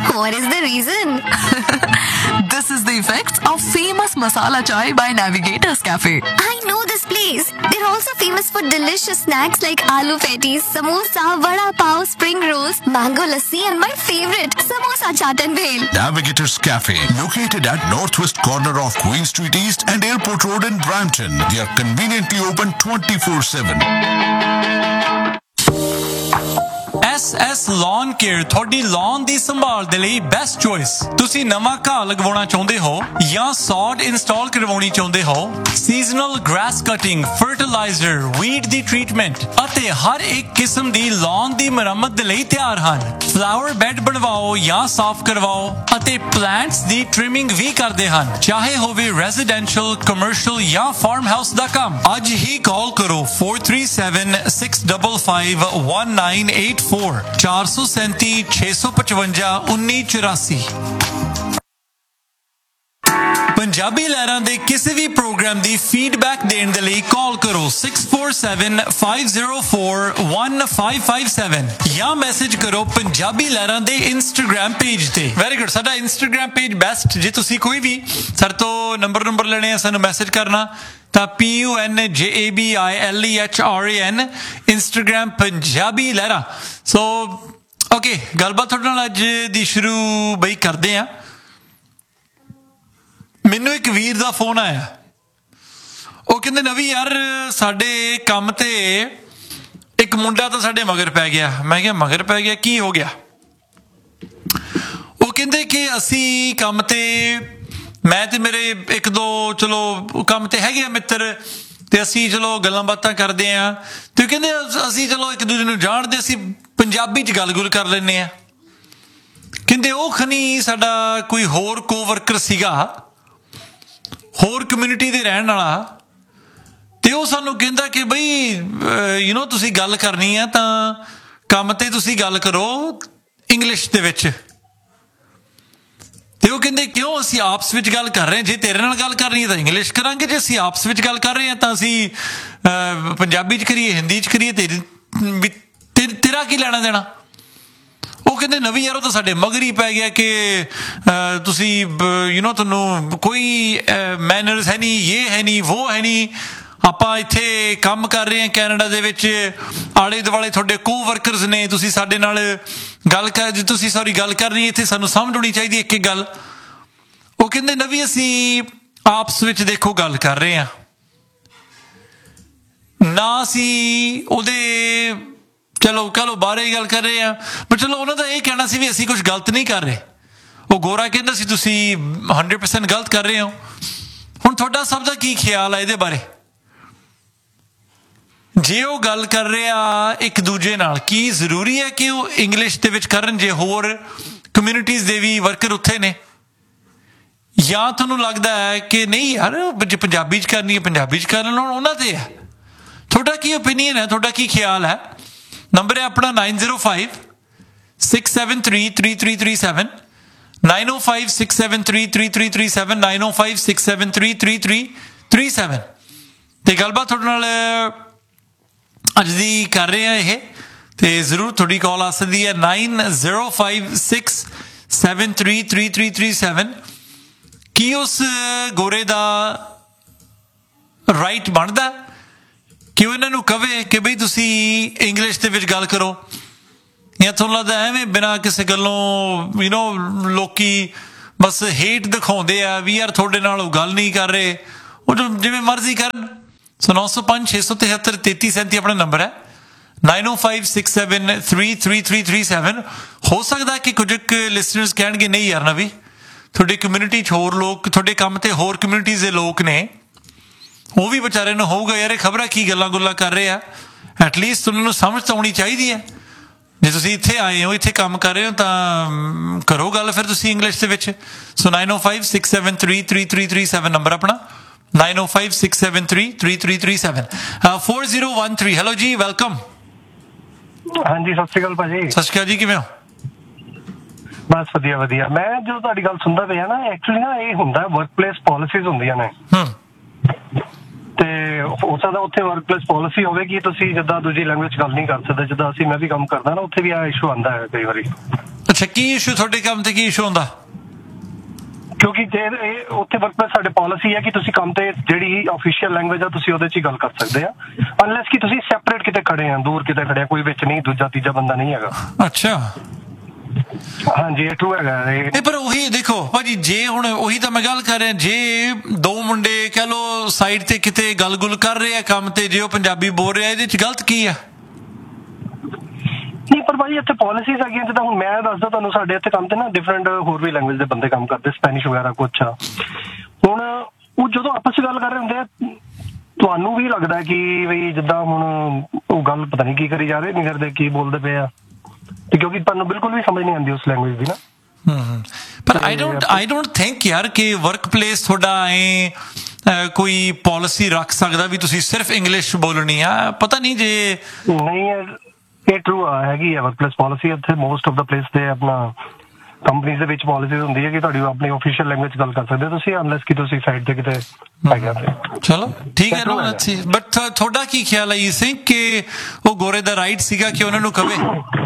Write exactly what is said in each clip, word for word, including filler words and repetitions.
What is the reason? This is the effects of famous masala chai by Navigators Cafe. I know this place. They're also famous for delicious snacks like aloo patties, samosa, vada pav, spring rolls, mango lassi, and my favorite, samosa chaat and bhel. Navigators Cafe, located at northwest corner of Queen Street East and Airport Road in Brampton. They are conveniently open twenty-four seven. S S Lawn Care ਤੁਹਾਡੀ lawn ਦੀ ਸੰਭਾਲ ਦੇ ਲਈ best choice. ਤੁਸੀਂ ਨਵਾਂ ਘਾਹ ਲਗਵਾਉਣਾ ਚਾਹੁੰਦੇ ਹੋ ਜਾਂ ਸੌਡ ਇੰਸਟਾਲ ਕਰਵਾਉਣੀ ਚਾਹੁੰਦੇ ਹੋ, seasonal grass cutting, fertiliser, weed ਦੀ ਟ੍ਰੀਟਮੈਂਟ ਅਤੇ ਹਰ ਇੱਕ ਕਿਸਮ ਦੀ lawn ਦੀ ਮੁਰੰਮਤ ਦੇ ਲਈ ਤਿਆਰ ਹਨ। ਫਲਾਵਰ ਬੈੱਡ ਬਣਵਾਓ ਜਾਂ ਸਾਫ਼ ਕਰਵਾਓ ਅਤੇ ਪਲਾਂਟਸ ਦੀ ਟ੍ਰਿਮਿੰਗ ਵੀ ਕਰਦੇ ਹਨ, ਚਾਹੇ ਹੋਵੇ ਰੈਜ਼ੀਡੈਂਸ਼ੀਅਲ, ਕਮਰਸ਼ੀਅਲ ਜਾਂ ਫਾਰਮ ਹਾਊਸ ਦਾ ਕੰਮ। ਅੱਜ ਹੀ ਕਾਲ ਕਰੋ four three seven six five five one nine eight four ਚਾਰ ਸੌ ਸੈਂਤੀ ਛੇ ਸੌ ਪਚਵੰਜਾ ਉੱਨੀ ਚੁਰਾਸੀ। ਪੰਜਾਬੀ ਲਹਿਰਾਂ ਦੇ ਕਿਸੇ ਵੀ ਪ੍ਰੋਗਰਾਮ ਦੀ ਫੀਡਬੈਕ ਦੇਣ ਦੇ ਲਈ ਕਾਲ ਕਰੋ six four seven five zero four one five five seven ਜਾਂ ਮੈਸੇਜ ਕਰੋ ਪੰਜਾਬੀ ਲਹਿਰਾਂ ਦੇ ਇੰਸਟਾਗ੍ਰਾਮ ਪੇਜ ਤੇ। ਵੈਰੀ ਗੁੱਡ, ਸਾਡਾ ਇੰਸਟਾਗ੍ਰਾਮ ਪੇਜ ਬੈਸਟ। ਜੇ ਤੁਸੀਂ ਕੋਈ ਵੀ ਸਾਡੇ ਤੋਂ ਨੰਬਰ ਨੰਬਰ ਲੈਣੇ ਆ, ਸਾਨੂੰ ਮੈਸੇਜ ਕਰਨਾ ਤਾਂ P U N J A B I L E H R A N Instagram Punjabi ਲਹਿਰਾਂ। ਸੋ ਓਕੇ, ਗੱਲਬਾਤ ਤੁਹਾਡੇ ਨਾਲ ਅੱਜ ਦੀ ਸ਼ੁਰੂ ਬਈ ਕਰਦੇ ਆ। ਮੈਨੂੰ ਇੱਕ ਵੀਰ ਦਾ ਫੋਨ ਆਇਆ, ਉਹ ਕਹਿੰਦੇ ਨਵੀਂ ਯਾਰ ਸਾਡੇ ਕੰਮ ਤੇ ਇੱਕ ਮੁੰਡਾ ਤਾਂ ਸਾਡੇ ਮਗਰ ਪੈ ਗਿਆ। ਮੈਂ ਕਿਹਾ ਮਗਰ ਪੈ ਗਿਆ, ਕੀ ਹੋ ਗਿਆ? ਉਹ ਕਹਿੰਦੇ ਕਿ ਅਸੀਂ ਕੰਮ ਤੇ, ਮੈਂ ਤੇ ਮੇਰੇ ਇੱਕ ਦੋ ਚਲੋ ਕੰਮ ਤੇ ਹੈਗੇ ਆ ਮਿੱਤਰ, ਤੇ ਅਸੀਂ ਚਲੋ ਗੱਲਾਂ ਬਾਤਾਂ ਕਰਦੇ ਆ, ਤੇ ਕਹਿੰਦੇ ਅਸੀਂ ਚਲੋ ਇੱਕ ਦੂਜੇ ਨੂੰ ਜਾਣਦੇ, ਅਸੀਂ ਪੰਜਾਬੀ 'ਚ ਗੱਲ ਗੁੱਲ ਕਰ ਲੈਂਦੇ ਆ। ਕਹਿੰਦੇ ਉਹ ਖਨੀ ਸਾਡਾ ਕੋਈ ਹੋਰ ਕੋ ਵਰਕਰ ਸੀਗਾ, ਹੋਰ ਕਮਿਊਨਿਟੀ ਦੇ ਰਹਿਣ ਵਾਲਾ, ਤੇ ਉਹ ਸਾਨੂੰ ਕਹਿੰਦਾ ਕਿ ਬਈ ਯੂ ਨੋ ਤੁਸੀਂ ਗੱਲ ਕਰਨੀ ਆ ਤਾਂ ਕੰਮ ਤੇ ਤੁਸੀਂ ਗੱਲ ਕਰੋ ਇੰਗਲਿਸ਼ ਦੇ ਵਿੱਚ। ਤੇ ਉਹ ਕਹਿੰਦੇ ਕਿਉਂ, ਅਸੀਂ ਆਪਸ ਵਿੱਚ ਗੱਲ ਕਰ ਰਹੇ ਹਾਂ, ਜੇ ਤੇਰੇ ਨਾਲ ਗੱਲ ਕਰਨੀ ਹੈ ਤਾਂ ਇੰਗਲਿਸ਼ ਕਰਾਂਗੇ, ਜੇ ਅਸੀਂ ਆਪਸ ਵਿੱਚ ਗੱਲ ਕਰ ਰਹੇ ਹਾਂ ਤਾਂ ਅਸੀਂ ਪੰਜਾਬੀ 'ਚ ਕਰੀਏ, ਹਿੰਦੀ 'ਚ ਕਰੀਏ, ਤੇਰੀ ਤੇਰਾ ਕੀ ਲੈਣਾ ਦੇਣਾ। ਉਹ ਕਹਿੰਦੇ ਨਵੀਂ ਯਾਰ ਉਹ ਤਾਂ ਸਾਡੇ ਮਗਰ ਹੀ ਪੈ ਗਿਆ ਕਿ ਤੁਸੀਂ ਯੂ ਨੋ ਤੁਹਾਨੂੰ ਕੋਈ ਮੈਨਰਸ ਹੈ ਨਹੀਂ, ਇਹ ਹੈ ਨਹੀਂ, ਵੋ ਹੈ ਨਹੀਂ, ਆਪਾਂ ਇੱਥੇ ਕੰਮ ਕਰ ਰਹੇ ਹਾਂ ਕੈਨੇਡਾ ਦੇ ਵਿੱਚ, ਆਲੇ ਦੁਆਲੇ ਤੁਹਾਡੇ ਕੋ ਵਰਕਰਸ ਨੇ, ਤੁਸੀਂ ਸਾਡੇ ਨਾਲ ਗੱਲ ਕਰ ਤੁਸੀਂ ਸੌਰੀ ਗੱਲ ਕਰਨੀ ਇੱਥੇ ਸਾਨੂੰ ਸਮਝ ਆਉਣੀ ਚਾਹੀਦੀ ਇੱਕ ਇੱਕ ਗੱਲ। ਉਹ ਕਹਿੰਦੇ ਨਵੀਂ ਅਸੀਂ ਆਪਸ ਵਿੱਚ ਦੇਖੋ ਗੱਲ ਕਰ ਰਹੇ ਹਾਂ, ਨਾ ਅਸੀਂ ਉਹਦੇ ਚਲੋ ਕਹੋ ਬਾਹਰੇ ਗੱਲ ਕਰ ਰਹੇ ਹਾਂ, ਪਰ ਚਲੋ ਉਹਨਾਂ ਦਾ ਇਹ ਕਹਿਣਾ ਸੀ ਵੀ ਅਸੀਂ ਕੁਛ ਗਲਤ ਨਹੀਂ ਕਰ ਰਹੇ। ਉਹ ਗੋਰਾ ਕਹਿੰਦਾ ਸੀ ਤੁਸੀਂ ਹੰਡਰਡ ਪਰਸੈਂਟ ਗਲਤ ਕਰ ਰਹੇ ਹੋ। ਹੁਣ ਤੁਹਾਡਾ ਸਭ ਦਾ ਕੀ ਖਿਆਲ ਹੈ ਇਹਦੇ ਬਾਰੇ? ਜੇ ਉਹ ਗੱਲ ਕਰ ਰਿਹਾ ਇੱਕ ਦੂਜੇ ਨਾਲ, ਕੀ ਜ਼ਰੂਰੀ ਹੈ ਕਿ ਉਹ ਇੰਗਲਿਸ਼ ਦੇ ਵਿੱਚ ਕਰਨ ਜੇ ਹੋਰ ਕਮਿਊਨਿਟੀਜ਼ ਦੇ ਵੀ ਵਰਕਰ ਉੱਥੇ ਨੇ? ਜਾਂ ਤੁਹਾਨੂੰ ਲੱਗਦਾ ਹੈ ਕਿ ਨਹੀਂ ਯਾਰ ਜੇ ਪੰਜਾਬੀ 'ਚ ਕਰਨੀ ਹੈ ਪੰਜਾਬੀ 'ਚ ਕਰਨ, ਉਹਨਾਂ ਤੇ ਹੈ। ਤੁਹਾਡਾ ਕੀ ਓਪੀਨੀਅਨ ਹੈ, ਤੁਹਾਡਾ ਕੀ ਖਿਆਲ ਹੈ? ਨੰਬਰ ਹੈ ਆਪਣਾ nine zero five six seven three three three three seven nine zero five six seven three three three three seven nine zero five six seven three three three three seven। ਤੇ ਗੱਲਬਾਤ ਤੁਹਾਡੇ ਨਾਲ ਅੱਜ ਦੀ ਕਰ ਰਹੇ ਹਾਂ ਇਹ, ਤੇ ਜ਼ਰੂਰ ਤੁਹਾਡੀ ਕਾਲ ਆ ਸਕਦੀ ਹੈ nine zero five six seven three three three three seven। ਕੀ ਉਸ ਗੋਰੇ ਦਾ ਰਾਈਟ ਬਣਦਾ ਕਿ ਉਹ ਇਹਨਾਂ ਨੂੰ ਕਵੇ ਕਿ ਬਈ ਤੁਸੀਂ ਇੰਗਲਿਸ਼ ਦੇ ਵਿੱਚ ਗੱਲ ਕਰੋ, ਜਾਂ ਤੁਹਾਨੂੰ ਲੱਗਦਾ ਐਵੇਂ ਬਿਨਾਂ ਕਿਸੇ ਗੱਲੋਂ ਯੂ ਨੋ ਲੋਕੀ ਬਸ ਹੇਟ ਦਿਖਾਉਂਦੇ ਆ ਵੀ ਯਾਰ ਤੁਹਾਡੇ ਨਾਲ ਉਹ ਗੱਲ ਨਹੀਂ ਕਰ ਰਹੇ, ਉਹ ਜੋ ਜਿਵੇਂ ਮਰਜ਼ੀ ਕਰਨ। ਸੋ ਨੌ ਸੌ ਪੰਜ ਛੇ ਸੌ ਤਿਹੱਤਰ ਤੇਤੀ ਸੈਂਤੀ ਆਪਣਾ ਨੰਬਰ ਹੈ nine zero five six seven three three three three seven। ਹੋ ਸਕਦਾ ਕਿ ਕੁਝ ਕੁ ਲਿਸਨਰਸ ਕਹਿਣਗੇ ਨਹੀਂ ਯਾਰ ਨਵੀਂ ਤੁਹਾਡੀ ਕਮਿਊਨਿਟੀ 'ਚ ਹੋਰ ਲੋਕ, ਤੁਹਾਡੇ ਕੰਮ ਤੇ ਹੋਰ ਕਮਿਊਨਿਟੀਜ਼ ਦੇ ਲੋਕ ਨੇ, ਉਹ ਵੀ ਵਿਚਾਰੇ ਨੂੰ ਹੋਊਗਾ ਯਾਰ ਇਹ ਖਬਰਾਂ ਕੀ ਗੱਲਾਂ ਗੁੱਲਾਂ ਕਰ ਰਹੇ ਆ। ਐਟਲੀਸਟ ਉਹਨਾਂ ਨੂੰ ਸਮਝ ਤਾਂ ਆਉਣੀ ਚਾਹੀਦੀ ਹੈ। ਜੇ ਤੁਸੀਂ ਇੱਥੇ ਆਏ ਹੋ, ਇੱਥੇ ਕੰਮ ਕਰ ਰਹੇ ਹੋ ਤਾਂ ਕਰੋ ਗੱਲ ਫਿਰ ਤੁਸੀਂ ਇੰਗਲਿਸ਼ ਦੇ ਵਿੱਚ। ਸੋ nine zero five six seven three three three three seven number ਆਪਣਾ nine zero five six seven three three three three seven four zero one three। Hello ਜੀ, ਵੈਲਕਮ। ਹਾਂਜੀ ਸਤਿ ਸ਼੍ਰੀ ਅਕਾਲ ਭਾਜੀ। ਸਤਿ ਸ਼੍ਰੀ ਅਕਾਲ ਜੀ, ਕਿਵੇਂ ਹੋ? ਬਸ ਵਧੀਆ ਵਧੀਆ। ਮੈਂ ਜਦੋਂ ਤੁਹਾਡੀ ਗੱਲ ਸੁਣਦਾ ਪਿਆ ਨਾ, ਐਕਚੁਅਲੀ ਨਾ ਇਹ ਹੁੰਦਾ ਵਰਕ ਪਲੇਸ ਪਾਲਿਸੀਜ਼ ਹੁੰਦੀਆਂ ਨੇ, ਤੇ ਹੋ ਸਕਦਾ ਉੱਥੇ ਵਰਕ ਪਲੇਸ ਪਾਲਿਸੀ ਹੋਵੇ ਕਿ ਤੁਸੀਂ ਜਿੱਦਾਂ ਦੂਜੀ ਲੈਂਗੁਏਜ ਗੱਲ ਨਹੀਂ ਕਰ ਸਕਦੇ। ਜਿੱਦਾਂ ਅਸੀਂ ਮੈਂ ਵੀ ਕੰਮ ਕਰਦਾ ਨਾ, ਉੱਥੇ ਵੀ ਆਹ ਇਸ਼ੂ ਆਉਂਦਾ ਹੈ ਕਈ ਵਾਰੀ। ਅੱਛਾ, ਕੀ ਇਸ਼ੂ ਤੁਹਾਡੇ ਕੰਮ ਤੇ, ਕੀ ਇਸ਼ੂ ਹੁੰਦਾ? ਕਿਉਂਕਿ ਜੇ ਇਹ ਉੱਥੇ ਵਰਕਪਲੇਸ ਸਾਡੇ ਪਾਲਿਸੀ ਹੈ ਕਿ ਤੁਸੀਂ ਕੰਮ ਤੇ ਜਿਹੜੀ ਆਫੀਸ਼ੀਅਲ ਲੈਂਗੁਏਜ ਆ ਤੁਸੀਂ ਉਹਦੇ 'ਚ ਹੀ ਗੱਲ ਕਰ ਸਕਦੇ ਆ, ਅਨਲੈਸ ਕਿ ਤੁਸੀਂ ਸੈਪਰੇਟ ਕਿਤੇ ਖੜੇ ਆ, ਦੂਰ ਕਿਤੇ ਖੜੇ ਆ, ਕੋਈ ਵਿੱਚ ਨਹੀਂ, ਦੂਜਾ ਤੀਜਾ ਬੰਦਾ ਨਹੀਂ ਹੈਗਾ। ਅੱਛਾ, ਹਾਂਜੀ ਇਹ ਟਰੂ ਹੈਗਾ ਇਹ। ਨਹੀਂ ਪਰ ਉਹੀ ਦੇਖੋ ਭਾਜੀ, ਜੇ ਹੁਣ ਉਹੀ ਤਾਂ ਮੈਂ ਗੱਲ ਕਰ ਰਿਹਾ, ਜੇ ਦੋ ਮੁੰਡੇ ਕਹਿ ਲੋ ਸਾਈਡ ਤੇ ਕਿਤੇ ਗੱਲ ਗੁੱਲ ਕਰ ਰਹੇ ਆ ਕੰਮ ਤੇ, ਜੇ ਉਹ ਪੰਜਾਬੀ ਬੋਲ ਰਿਹਾ, ਇਹਦੇ 'ਚ ਗਲਤ ਕੀ ਆ? ਨਹੀਂ ਪਰ ਭਾਈ ਇੱਥੇ ਪਾਲਿਸੀਜ਼ ਹੈਗੀਆਂ, ਜਿੱਦਾਂ ਹੁਣ ਮੈਂ ਦੱਸਦਾ ਤੁਹਾਨੂੰ, ਸਾਡੇ ਇੱਥੇ ਕੰਮ ਤੇ ਨਾ ਡਿਫਰੈਂਟ ਹੋਰ ਵੀ ਲੈਂਗੁਏਜ ਦੇ ਬੰਦੇ ਕੰਮ ਕਰਦੇ, ਸਪੈਨਿਸ਼ ਵਗੈਰਾ ਕੁਛ ਆ। ਹੁਣ ਉਹ ਜਦੋਂ ਆਪਸ 'ਚ ਗੱਲ ਕਰ ਰਹੇ ਹੁੰਦੇ ਆ, ਤੁਹਾਨੂੰ ਵੀ ਲੱਗਦਾ ਕਿ ਵੀ ਜਿੱਦਾਂ ਹੁਣ ਉਹ ਗੱਲ ਪਤਾ ਨਹੀਂ ਕੀ ਕਰੀ ਜਾ ਰਹੇ, ਨਹੀਂ ਕਰਦੇ ਕੀ ਬੋਲਦੇ ਪਏ ਆ, ਤੇ ਕਿਉਂਕਿ ਤੁਹਾਨੂੰ ਬਿਲਕੁਲ ਵੀ ਸਮਝ ਨਹੀਂ ਆਉਂਦੀ ਉਸ ਲੈਂਗੁਏਜ ਦੀ ਨਾ। ਹਮ ਪਰ I don't I don't think ਯਾਰ ਕਿ ਵਰਕ ਪਲੇਸ ਤੁਹਾਡਾ ਐ ਕੋਈ ਪਾਲਿਸੀ ਰੱਖ ਸਕਦਾ ਵੀ ਤੁਸੀਂ ਸਿਰਫ ਇੰਗਲਿਸ਼ ਬੋਲਣੀ ਆ। ਪਤਾ ਨਹੀਂ ਜੇ ਨਹੀਂ ਇਹ ਟਰੂ ਹੈਗੀ ਆ ਵਰਕਪਲੇਸ ਪਾਲਿਸੀ ਇੱਥੇ ਮੋਸਟ ਆਫ ਦਾ ਪਲੇਸ ਤੇ ਆਪਣਾ ਕੰਪਨੀਜ਼ ਦੇ ਵਿੱਚ ਪਾਲਿਸੀਜ਼ ਹੁੰਦੀ ਹੈ ਕਿ ਤੁਹਾਡੀ ਆਪਣੀ ਆਫੀਸ਼ੀਅਲ ਲੈਂਗੁਏਜ ਗੱਲ ਕਰ ਸਕਦੇ ਹੋ ਤੁਸੀਂ, ਅਨਲੈਸ ਕਿ ਤੁਸੀਂ ਸਾਈਡ ਤੇ ਕਿਤੇ ਹੈਗਾ ਤੇ। ਚਲੋ ਠੀਕ ਹੈ ਨਾ, ਅੱਛੀ। ਬਟ ਤੁਹਾਡਾ ਕੀ ਖਿਆਲ ਹੈ ਯੂ ਥਿੰਕ ਕਿ ਉਹ ਗੋਰੇ ਦਾ ਰਾਈਟ ਸੀਗਾ ਕਿ ਉਹਨਾਂ ਨੂੰ ਕਵੇ?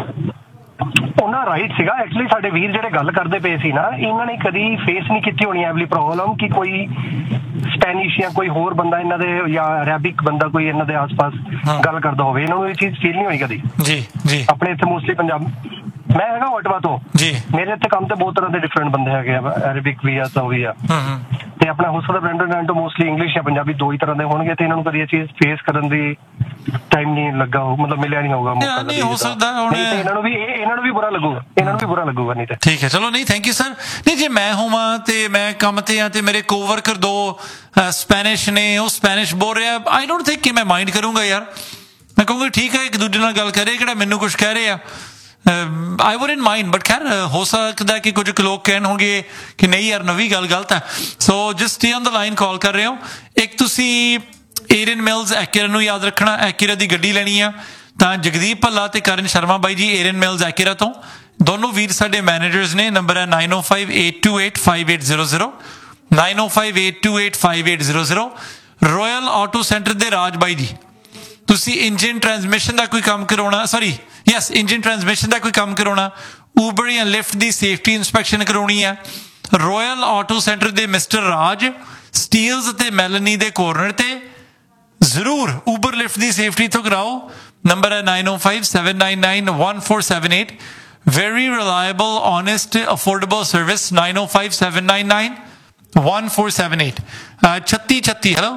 ਉਹਨਾਂ ਰਾਈਟ ਸੀਗਾ ਐਕਚੁਅਲੀ। ਸਾਡੇ ਵੀਰ ਜਿਹੜੇ ਗੱਲ ਕਰਦੇ ਪਏ ਸੀ ਨਾ, ਇਹਨਾਂ ਨੇ ਕਦੀ ਫੇਸ ਨਹੀਂ ਕੀਤੀ ਹੋਣੀ ਐਵਲੀ ਪ੍ਰੋਬਲਮ ਕਿ ਕੋਈ ਸਪੈਨਿਸ਼ ਜਾਂ ਕੋਈ ਹੋਰ ਬੰਦਾ ਇਹਨਾਂ ਦੇ ਜਾਂ ਅਰੈਬਿਕ ਬੰਦਾ ਕੋਈ ਇਹਨਾਂ ਦੇ ਆਸ-ਪਾਸ ਗੱਲ ਕਰਦਾ ਹੋਵੇ, ਇਹਨਾਂ ਨੂੰ ਇਹ ਚੀਜ਼ ਫੀਲ ਨਹੀਂ ਹੋਈ ਕਦੀ। ਜੀ ਜੀ ਆਪਣੇ ਇੱਥੇ ਮੋਸਟਲੀ ਪੰਜਾਬ, ਮੈਂ ਹੈਗਾ ਵਟਵਾ ਤੋਂ ਜੀ, ਮੇਰੇ ਇੱਥੇ ਕੰਮ ਤੇ ਬਹੁਤ ਤਰ੍ਹਾਂ ਦੇ ਡਿਫਰੈਂਟ ਬੰਦੇ ਹੈਗੇ ਆ, ਅਰੈਬਿਕ ਵੀ ਆ, ਸੋ ਵੀ ਆ, ਤੇ ਆਪਣਾ ਹੋ ਸਕਦਾ ਬ੍ਰੈਂਡਨ ਰੈਂਟੋ ਮੋਸਟਲੀ ਇੰਗਲਿਸ਼ ਜਾਂ ਪੰਜਾਬੀ ਦੋ ਹੀ ਤਰ੍ਹਾਂ ਦੇ ਹੋਣਗੇ, ਤੇ ਇਹਨਾਂ ਨੂੰ ਕਦੀ ਇਹ ਚੀਜ਼ ਫੇਸ ਕਰਨ ਦੀ ਟਾਈਮ ਨਹੀਂ ਲੱਗਾ, ਮਤਲਬ ਮਿਲਿਆ ਨਹੀਂ ਹੋਊਗਾ ਮੌਕਾ। ਨਹੀਂ ਹੋ ਸਕਦਾ ਹੁਣ ਇਹਨਾਂ ਨੂੰ ਵੀ ਇਹਨਾਂ ਨੂੰ ਵੀ ਬੁਰਾ ਲੱਗੂਗਾ, ਇਹਨਾਂ ਨੂੰ ਵੀ ਬੁਰਾ ਲੱਗੂਗਾ ਨਹੀਂ ਤੇ। ਠੀਕ ਹੈ ਚਲੋ, ਨਹੀਂ ਥੈਂਕ ਯੂ ਸਰ। ਨਹੀਂ ਜੇ ਮੈਂ ਹੋਵਾਂ ਤੇ ਮੈਂ ਕੰਮ ਤੇ ਆ ਤੇ ਮੇਰੇ ਕੋਵਰਕਰ ਦੋ ਸਪੈਨਿਸ਼ ਨੇ, ਉਹ ਸਪੈਨਿਸ਼ ਬੋਲ ਰਿਹਾ, ਆਈ ਡੋਂਟ ਥਿੰਕ ਕਿ ਮੈਂ ਮਾਈਂਡ ਕਰੂੰਗਾ ਯਾਰ। ਮੈਂ ਕਹੂੰਗਾ ਠੀਕ ਹੈ, ਇੱਕ ਦੂਜੇ ਨਾਲ ਗੱਲ ਕਰੇ, ਕਿਹੜਾ ਮੈਨੂੰ ਕੁਝ ਕਹਿ ਰਹੇ ਆ, ਆਈ ਵੁਡਨਟ ਮਾਈਂਡ। ਬਟ ਖੈਰ ਹੋ ਸਕਦਾ ਕਿ ਕੁਝ ਲੋਕ ਕਹਿਣ ਹੋਣਗੇ ਕਿ ਨਹੀਂ ਯਾਰ ਨਵੀਂ ਗੱਲ ਗਲਤ ਹੈ। ਸੋ just stay on the line, ਕਾਲ ਕਰ ਰਹੇ ਹੋ। ਇੱਕ ਤੁਸੀਂ ਏਰੀਅਨ ਮਿਲਜ਼ ਐਕੀਰਾ ਨੂੰ ਯਾਦ ਰੱਖਣਾ, ਐਕੀਰਾ ਦੀ ਗੱਡੀ ਲੈਣੀ ਆ ਤਾਂ ਜਗਦੀਪ ਭੱਲਾ ਤੇ ਕਰਨ ਸ਼ਰਮਾ ਬਾਈ ਜੀ ਏਰੀਅਨ ਮਿਲਜ਼ ਐਕੀਰਾ ਤੋਂ, ਦੋਨੋਂ ਵੀਰ ਸਾਡੇ ਮੈਨੇਜਰਸ ਨੇ। ਨੰਬਰ ਹੈ ਨਾਈਨ ਓ five eight two eight five eight zero zero, nine ਓ five eight two eight five eight zero zero. Royal auto centre ਦੇ ਰਾਜ ਬਾਈ ਜੀ, ਤੁਸੀਂ ਇੰਜਨ ਟਰਾਂਸਮਿਸ਼ਨ ਦਾ ਕੋਈ ਕੰਮ ਕਰਾਉਣਾ, ਸੌਰੀ ਯੈਸ ਇੰਜਨ ਟਰਾਂਸਮਿਸ਼ਨ ਦਾ ਕੋਈ ਕੰਮ ਕਰਾਉਣਾ, ਊਬਰ ਜਾਂ ਲਿਫਟ ਦੀ ਸੇਫਟੀ ਇੰਸਪੈਕਸ਼ਨ ਕਰਾਉਣੀ ਹੈ, ਰਾਇਲ ਆਟੋ ਸੈਂਟਰ ਦੇ ਮਿਸਟਰ ਰਾਜ ਸਟੀਲਸ ਅਤੇ ਮੈਲਨੀ ਦੇ ਕੋਰਨਰ ਤੇ ਜ਼ਰੂਰ ਊਬਰ ਲਿਫਟ ਦੀ ਸੇਫਟੀ ਤੋਂ ਕਰਾਓ। ਨੰਬਰ ਹੈ ਨਾਈਨ ਓ five seven nine nine one four seven eight. Very reliable, honest, affordable service, nine ਓ five seven nine nine one four seven eight. ਛੱਤੀ ਛੱਤੀ। ਹੈਲੋ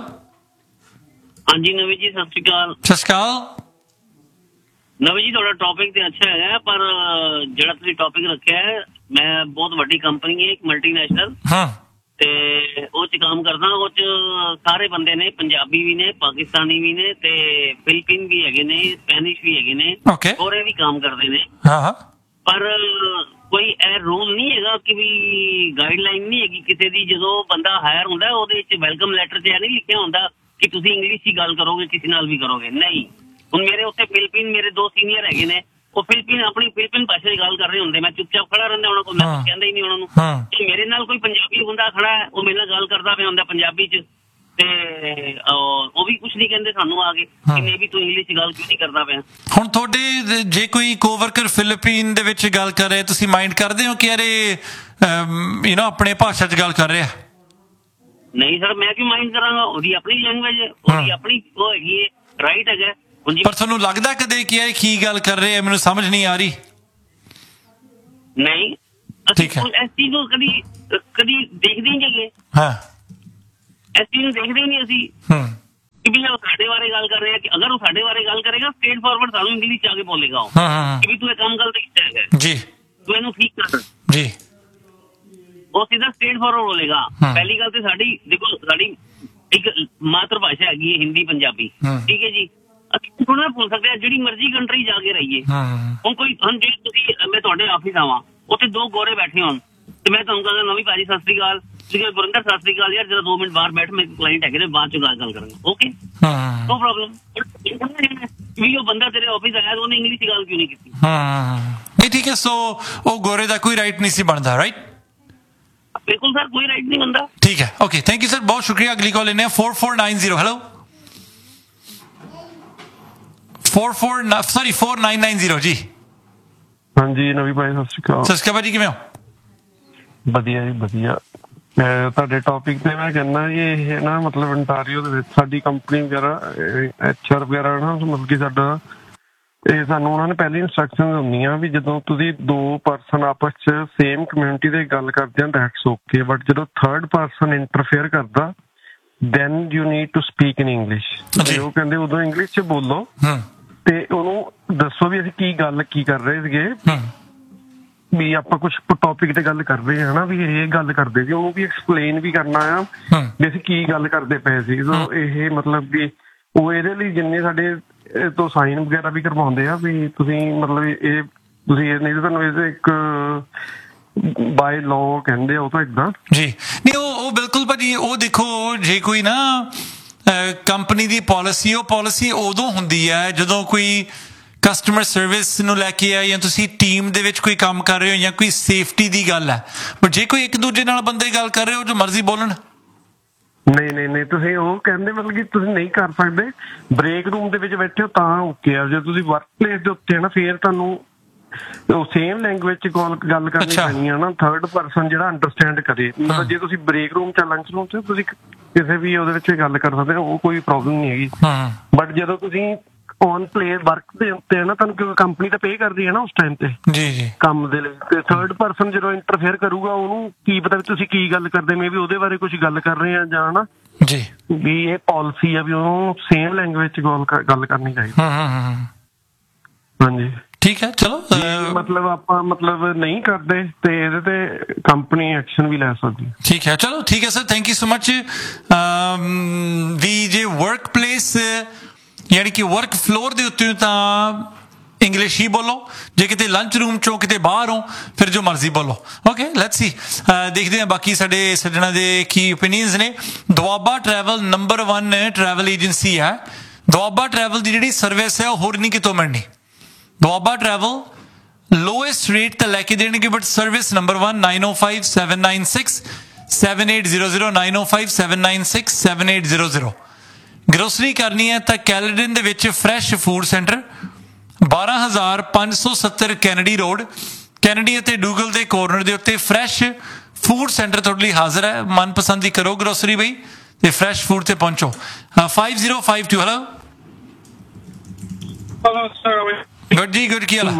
ਹਾਂਜੀ ਨਵੀ ਜੀ, ਸਤਿ ਸ਼੍ਰੀ ਅਕਾਲ। ਸਤਿ ਸ਼੍ਰੀ ਅਕਾਲ ਨਵੀ ਜੀ, ਤੁਹਾਡਾ ਟੌਪਿਕ ਤੇ ਅੱਛਾ ਹੈਗਾ, ਪਰ ਜਿਹੜਾ ਤੁਸੀਂ ਟੌਪਿਕ ਰੱਖਿਆ ਹੈ, ਮੈਂ ਬਹੁਤ ਵੱਡੀ ਕੰਪਨੀ ਹੈ, ਇੱਕ ਮਲਟੀਨੈਸ਼ਨਲ, ਹਾਂ, ਤੇ ਉਹ ਚ ਕੰਮ ਕਰਦਾ। ਉਹ ਚ ਸਾਰੇ ਬੰਦੇ ਨੇ, ਪੰਜਾਬੀ ਵੀ ਨੇ, ਪਾਕਿਸਤਾਨੀ ਵੀ ਨੇ, ਤੇ ਫਿਲੀਪੀਨ ਵੀ ਹੈਗੇ ਨੇ, ਸਪੈਨਿਸ਼ ਵੀ ਹੈਗੇ ਨੇ, ਹੋਰੇ ਵੀ ਕੰਮ ਕਰਦੇ ਨੇ। ਹਾਂ, ਪਰ ਕੋਈ ਇਹ ਰੂਲ ਨਹੀਂ ਹੈਗਾ ਕਿ ਵੀ ਗਾਈਡਲਾਈਨ ਨਹੀਂ ਹੈਗੀ ਕਿਸੇ ਦੀ। ਜਦੋਂ ਬੰਦਾ ਹਾਇਰ ਹੁੰਦਾ ਉਹਦੇ ਚ ਵੈਲਕਮ ਲੈਟਰ ਚ ਇਹ ਨਹੀਂ ਲਿਖਿਆ ਹੁੰਦਾ ਕਿ ਤੁਸੀਂ ਇੰਗਲਿਸ਼ ਹੀ ਗੱਲ ਕਰੋਗੇ, ਕਿਸੇ ਨਾਲ ਵੀ ਕਰੋਗੇ, ਨਹੀਂ। ਹੁਣ ਮੇਰੇ ਉੱਥੇ ਫਿਲੀਪੀਨ ਮੇਰੇ ਦੋ ਸੀਨੀਅਰ ਹੈਗੇ ਨੇ, ਉਹ ਫਿਲੀਪੀਨ ਆਪਣੀ ਫਿਲੀਪੀਨ ਭਾਸ਼ਾ ਦੀ ਗੱਲ ਕਰ ਰਹੇ ਹੁੰਦੇ, ਮੈਂ ਚੁੱਪਚਾਪ ਖੜਾ ਰਹਿੰਦਾ ਉਹਨਾਂ ਕੋਲ, ਮੈਂ ਕੁਝ ਕਹਿੰਦਾ ਹੀ ਨਹੀਂ ਉਹਨਾਂ ਨੂੰ। ਤੇ ਮੇਰੇ ਨਾਲ ਕੋਈ ਪੰਜਾਬੀ ਬੰਦਾ ਖੜਾ ਹੈ, ਉਹ ਮੇਰੇ ਨਾਲ ਗੱਲ ਕਰਦਾ ਪਿਆ ਹੁੰਦਾ ਪੰਜਾਬੀ ਚ, ਤੇ ਉਹ ਵੀ ਕੁਝ ਨਹੀਂ ਕਹਿੰਦੇ ਸਾਨੂੰ ਆ ਕੇ ਕਿ ਨਹੀਂ ਵੀ ਤੂੰ ਇੰਗਲਿਸ਼ ਚ ਗੱਲ ਕਿਉਂ ਨਹੀਂ ਕਰਦਾ ਪਿਆ। ਹੁਣ ਤੁਹਾਡੇ ਜੇ ਕੋਈ ਕੋਵਰਕਰ ਫਿਲੀਪੀਨ ਦੇ ਵਿੱਚ ਗੱਲ ਕਰ ਰਿਹਾ, ਤੁਸੀਂ ਮਾਈਂਡ ਕਰਦੇ ਹੋ ਕਿ ਯਾਰ ਇਹ ਯੂ نو ਆਪਣੇ ਭਾਸ਼ਾ ਚ ਗੱਲ ਕਰ ਰਿਹਾ? ਨਹੀਂ ਸਰ, ਮੈਂ ਕਿਉਂ ਮਾਈਂਡ ਕਰਾਂਗਾ, ਉਹਦੀ ਆਪਣੀ ਲੈਂਗੁਏਜ ਹੈ, ਉਹਦੀ ਆਪਣੀ ਉਹ ਹੈਗੀ ਹੈ, ਰਾਈਟ ਹੈਗਾ। ਪਰ ਤੁਹਾਨੂੰ ਲੱਗਦਾ ਕਦੇ ਕਿ ਯਾਰ ਕੀ ਗੱਲ ਕਰ ਰਹੇ ਆ, ਮੈਨੂੰ ਸਮਝ ਨਹੀਂ ਆ ਰਹੀ? ਨਹੀਂ, ਅਸੀਂ ਇਸ ਚੀਜ਼ ਨੂੰ ਕਦੀ ਕਦੀ ਦੇਖਦੇ ਹੀ ਨਹੀਂ ਹੈਗੇ। ਹਾਂ, ਇਸ ਚੀਜ਼ ਨੂੰ ਦੇਖਦੇ ਹੀ ਨਹੀਂ ਅਸੀਂ ਕਿ ਵੀ ਉਹ ਸਾਡੇ ਬਾਰੇ ਗੱਲ ਕਰ ਰਿਹਾ, ਕਿ ਅਗਰ ਉਹ ਸਾਡੇ ਬਾਰੇ ਗੱਲ ਕਰੇਗਾ ਸਟ੍ਰੇਟ ਫਾਰਵਰਡ ਸਾਨੂੰ ਇੰਗਲਿਸ਼ ਚ ਆ ਕੇ ਬੋਲੇਗਾ ਉਹ ਕਿ ਵੀ ਤੂੰ ਇਹ ਕੰਮ ਗਲਤ ਕੀਤਾ ਹੈਗਾ ਜੀ, ਤੂੰ ਇਹਨੂੰ ਠੀਕ ਕਰ ਜੀ, ਉਹ ਸਿੱਧਾ ਸਟ੍ਰੇਟ ਫਾਰਵਰਡ ਬੋਲੇਗਾ। ਪਹਿਲੀ ਗੱਲ ਤੇ ਸਾਡੀ ਦੇਖੋ, ਸਾਡੀ ਇੱਕ ਮਾਤਰ ਭਾਸ਼ਾ ਹੈਗੀ ਹੈ ਹਿੰਦੀ ਪੰਜਾਬੀ, ਠੀਕ ਹੈ ਜੀ। ਅਸੀਂ ਥੋੜਾ ਭੁੱਲ ਸਕਦੇ ਹਾਂ, ਜਿਹੜੀ ਮਰਜ਼ੀ ਕੰਟਰੀ ਜਾ ਕੇ ਰਹੀਏ। ਹੁਣ ਕੋਈ ਹੁਣ ਜੇ ਤੁਸੀਂ, ਮੈਂ ਤੁਹਾਡੇ ਆਫਿਸ ਆਵਾਂ, ਉੱਥੇ ਦੋ ਗੋਰੇ ਬੈਠੇ ਹੋਣ, ਤੇ ਮੈਂ ਤੁਹਾਨੂੰ ਕਹਾਂਗਾ ਨਵੀਂ ਭਾਜੀ ਸਤਿ ਸ੍ਰੀ ਅਕਾਲ, ਤੁਸੀਂ ਗੁਰਿੰਦਰ ਸਤਿ ਸ੍ਰੀ ਅਕਾਲ, ਯਾਰ ਜਰਾ ਦੋ ਮਿੰਟ ਬਾਹਰ ਬੈਠ, ਮੇਰੇ ਕਲਾਇੰਟ ਹੈਗੇ ਨੇ, ਬਾਅਦ ਚੋਂ ਗੱਲ ਗੱਲ ਕਰਾਂਗੇ, ਓਕੇ, ਨੋ ਪ੍ਰੋਬਲਮ। ਵੀ ਉਹ ਬੰਦਾ ਤੇਰੇ ਆਫਿਸ ਆਇਆ, ਉਹਨੇ ਇੰਗਲਿਸ਼ ਚ ਗੱਲ ਕਿਉਂ ਨਹੀਂ ਕੀਤੀ? ਨਹੀਂ ਠੀਕ ਹੈ, ਸੋ ਉਹ ਗੋਰੇ ਦਾ ਕੋਈ ਰਾਈਟ ਨਹੀਂ ਸੀ ਬਣਦਾ, ਰਾਈਟ? ਬਿਲਕੁਲ ਸਰ, ਕੋਈ ਰਾਈਟ ਨਹੀਂ ਬਣਦਾ। ਠੀਕ ਹੈ, ਓਕੇ, ਥੈਂਕ ਯੂ ਸਰ, ਬਹੁਤ ਸ਼ੁਕਰੀਆ। ਅਗਲੀ ਕਾਲ ਲੈਣੇ four four ਨਾइन zero. Hello four four sorry four nine nine zero जी। ਹਾਂਜੀ ਨਵੀਂ ਭਾਈ ਸਤਿ ਸ਼੍ਰੀ ਅਕਾਲ। ਸਤਿ ਸ਼੍ਰੀ ਅਕਾਲ ਜੀ, ਕਿਵੇਂ ਹੋ? ਵਧੀਆ ਜੀ ਵਧੀਆ। ਮੈਂ ਤੁਹਾਡੇ ਟੌਪਿਕ ਤੇ ਮੈਂ ਕਹਿੰਦਾ ਜੀ ਇਹ ਨਾ ਮਤਲਬ ਅੰਟਾਰੀਓ ਦੇ ਵਿੱਚ ਸਾਡੀ ਕੰਪਨੀ ਵਗੈਰਾ ਐਚ ਆਰ ਵਗੈਰਾ ਨਾ ਮਤਲਬ ਕਿ ਸਾਡਾ ਇਹ ਸਾਨੂੰ ਉਹਨਾਂ ਨੇ ਪਹਿਲੀ ਇੰਸਟਰਕਸ਼ਨ ਹੁੰਦੀਆਂ ਵੀ ਜਦੋਂ ਤੁਸੀਂ ਦੋ ਪਰਸਨ ਆਪਸ 'ਚ ਸੇਮ ਕਮਿਊਨਿਟੀ ਦੇ ਗੱਲ ਕਰਦੇ ਆ ਦੈਟਸ ਓਕੇ, ਬਟ ਜਦੋਂ ਥਰਡ ਪਰਸਨ ਇੰਟਰਫੇਅਰ ਕਰਦਾ then you need to speak in English. ਉਹ ਕਹਿੰਦੇ ਉਦੋਂ ਇੰਗਲਿਸ਼ 'ਚ ਬੋਲੋ ਤੇ ਉਹਨੂੰ ਦੱਸੋ ਵੀ ਅਸੀਂ ਕੀ ਗੱਲ ਕੀ ਕਰ ਰਹੇ ਸੀਗੇ, ਵੀ ਆਪਾਂ ਕੁਛ ਟੌਪਿਕ ਤੇ ਗੱਲ ਕਰ ਰਹੇ ਹਾਂ ਨਾ, ਵੀ ਇਹ ਗੱਲ ਕਰਦੇ ਸੀ, ਉਹਨੂੰ ਵੀ ਐਕਸਪਲੇਨ ਵੀ ਕਰਨਾ ਆ ਵੀ ਅਸੀਂ ਕੀ ਗੱਲ ਕਰਦੇ ਪਏ ਸੀ। ਸੋ ਇਹ ਮਤਲਬ ਵੀ ਉਹ ਇਹਦੇ ਲਈ ਜਿੰਨੇ ਸਾਡੇ ਤੋਂ ਸਾਈਨ ਵਗੈਰਾ ਵੀ ਕਰਵਾਉਂਦੇ ਆ ਵੀ ਤੁਸੀਂ ਮਤਲਬ ਇਹ ਤੁਸੀਂ ਇਹ ਨਹੀਂ ਤਾਂ ਤੁਹਾਨੂੰ ਇਹਦੇ ਇੱਕ ਬਾਈ ਲਾਅ ਕਹਿੰਦੇ ਆ ਉਹ ਤਾਂ ਇੱਦਾਂ ਜੀ ਨਹੀਂ ਉਹ ਉਹ ਬਿਲਕੁਲ ਭਾਜੀ। ਉਹ ਦੇਖੋ ਜੇ ਕੋਈ ਨਾ ਕੰਪਨੀ ਦੀ ਪਾਲਿਸੀ, ਉਹ ਪਾਲਿਸੀ ਉਦੋਂ ਹੁੰਦੀ ਹੈ ਜਦੋਂ ਕੋਈ ਕਸਟਮਰ ਸਰਵਿਸ ਨੂੰ ਲੈ ਕੇ ਆ ਜਾਂ ਤੁਸੀਂ ਟੀਮ ਦੇ ਵਿੱਚ ਕੋਈ ਕੰਮ ਕਰ ਰਹੇ ਹੋ ਜਾਂ ਕੋਈ ਸੇਫਟੀ ਦੀ ਗੱਲ ਹੈ। ਬਟ ਜੇ ਕੋਈ ਇੱਕ ਦੂਜੇ ਨਾਲ ਬੰਦੇ ਗੱਲ ਕਰ ਰਹੇ ਹੋ ਜੋ ਮਰਜ਼ੀ ਬੋਲਣ, ਨਹੀਂ ਨਹੀਂ ਨਹੀਂ ਤੁਸੀਂ ਉਹ ਕਹਿੰਦੇ ਮਤਲਬ ਕਿ ਤੁਸੀਂ ਨਹੀਂ ਕਰ ਸਕਦੇ। ਬ੍ਰੇਕ ਰੂਮ ਦੇ ਵਿੱਚ ਬੈਠੇ ਹੋ ਤਾਂ ਓਕੇ ਆ, ਜੇ ਤੁਸੀਂ ਵਰਕ ਪਲੇਸ ਦੇ ਉੱਤੇ ਨਾ ਫੇਰ ਤੁਹਾਨੂੰ ਉਹ ਸੇਮ ਲੈਂਗੁਏਜ 'ਚ ਕਾਲ ਗੱਲ ਕਰਨੀ ਪੈਣੀ ਆ ਨਾ, ਥਰਡ ਪਰਸਨ ਜਿਹੜਾ ਅੰਡਰਸਟੈਂਡ ਕਰੇ। ਮਤਲਬ ਜੇ ਤੁਸੀਂ ਬ੍ਰੇਕ ਰੂਮ 'ਚ ਲੰਚ ਰੂਮ 'ਚ ਤੁਸੀਂ ਕਿਸੇ ਵੀ ਉਹਦੇ ਵਿੱਚ ਗੱਲ ਕਰ ਸਕਦੇ ਹੋ, ਉਹ ਕੋਈ ਪ੍ਰੋਬਲਮ ਨਹੀਂ ਹੈਗੀ। ਬਟ ਜਦੋਂ ਤੁਸੀਂ ਔਨ ਪਲੇ ਵਰਕ ਦੇ ਉੱਤੇ ਨਾ ਤੁਹਾਨੂੰ ਕਿਉਂਕਿ ਕੰਪਨੀ ਤਾਂ ਪੇ ਕਰਦੀ ਹੈ ਨਾ ਉਸ ਟਾਈਮ ਤੇ ਜੀ ਜੀ ਕੰਮ ਦੇ ਲਈ, ਤੇ ਥਰਡ ਪਰਸਨ ਜਦੋਂ ਇੰਟਰਫੇਅਰ ਕਰੂਗਾ ਉਹਨੂੰ ਕੀ ਪਤਾ ਵੀ ਤੁਸੀਂ ਕੀ ਗੱਲ ਕਰਦੇ, ਮੇ ਵੀ ਉਹਦੇ ਬਾਰੇ ਕੁਝ ਗੱਲ ਕਰ ਰਹੇ ਆ ਜਾਂ ਨਾ ਜੀ ਵੀ ਇਹ ਪਾਲਿਸੀ ਆ ਵੀ ਉਹਨੂੰ ਸੇਮ ਲੈਂਗੁਏਜ 'ਚ ਗੱਲ ਕਰਨੀ ਚਾਹੀਦੀ। ਹਾਂਜੀ ਠੀਕ ਹੈ ਚਲੋ ਮਤਲਬ ਆਪਾਂ ਮਤਲਬ ਨਹੀਂ ਕਰਦੇ ਤੇ ਇਹਦੇ ਤੇ ਕੰਪਨੀ ਐਕਸ਼ਨ ਵੀ ਲੈ ਸਕਦੀ। ਠੀਕ ਹੈ ਚਲੋ ਠੀਕ ਹੈ sir, thank you so much. ਵੀ ਜੇ ਵਰਕ ਪਲੇਸ ਯਾਨੀ ਕਿ ਵਰਕ ਫਲੋਰ ਦੇ ਉੱਤੇ ਤਾਂ ਇੰਗਲਿਸ਼ ਹੀ ਬੋਲੋ, ਜੇ ਕਿਤੇ ਲੰਚ ਰੂਮ ਚੋਂ ਕਿਤੇ ਬਾਹਰ ਹੋ ਫਿਰ ਜੋ ਮਰਜ਼ੀ ਬੋਲੋ। ਓਕੇ ਲੈਟਸ ਸੀ ਦੇਖਦੇ ਹਾਂ ਬਾਕੀ ਸਾਡੇ ਸੱਜਣਾ ਦੇ ਕੀ ਓਪੀਨੀਅਨਸ ਨੇ। Doaba travel number one travel agency ਹੈ। ਦੁਆਬਾ ਟਰੈਵਲ ਦੀ ਜਿਹੜੀ ਸਰਵਿਸ ਹੈ ਉਹ ਹੋਰ ਨਹੀਂ ਕਿਤੋਂ ਮਿਲਣੀ। ਦੁਆਬਾ ਟਰੈਵਲ ਲੋਐਸਟ ਰੇਟ ਤਾਂ ਲੈ ਕੇ ਦੇਣਗੇ but service number one nine O five seven nine six seven eight zero zero nine O five seven nine six seven eight zero zero. Grocery ਕਰਨੀ ਹੈ ਤਾਂ ਕੈਲਡਨ ਦੇ ਵਿੱਚ ਫਰੈਸ਼ ਫੂਡ ਸੈਂਟਰ ਬਾਰਾਂ ਹਜ਼ਾਰ ਪੰਜ ਸੌ ਸੱਤਰ ਕੈਨੇਡੀ ਰੋਡ, ਕੈਨੇਡੀ ਅਤੇ ਡੂਗਲ ਦੇ ਕੋਰਨਰ ਦੇ ਉੱਤੇ ਫਰੈਸ਼ ਫੂਡ ਸੈਂਟਰ ਤੁਹਾਡੇ ਲਈ ਹਾਜ਼ਰ ਹੈ। ਮਨਪਸੰਦ ਦੀ ਕਰੋ ਗਰੋਸਰੀ ਬਈ ਤੇ ਫਰੈਸ਼ ਫੂਡ ਤੇ ਪਹੁੰਚੋ। Five zero five to hello good ਜੀ ਗੁੱਡ ਕੀ ਹਾਲ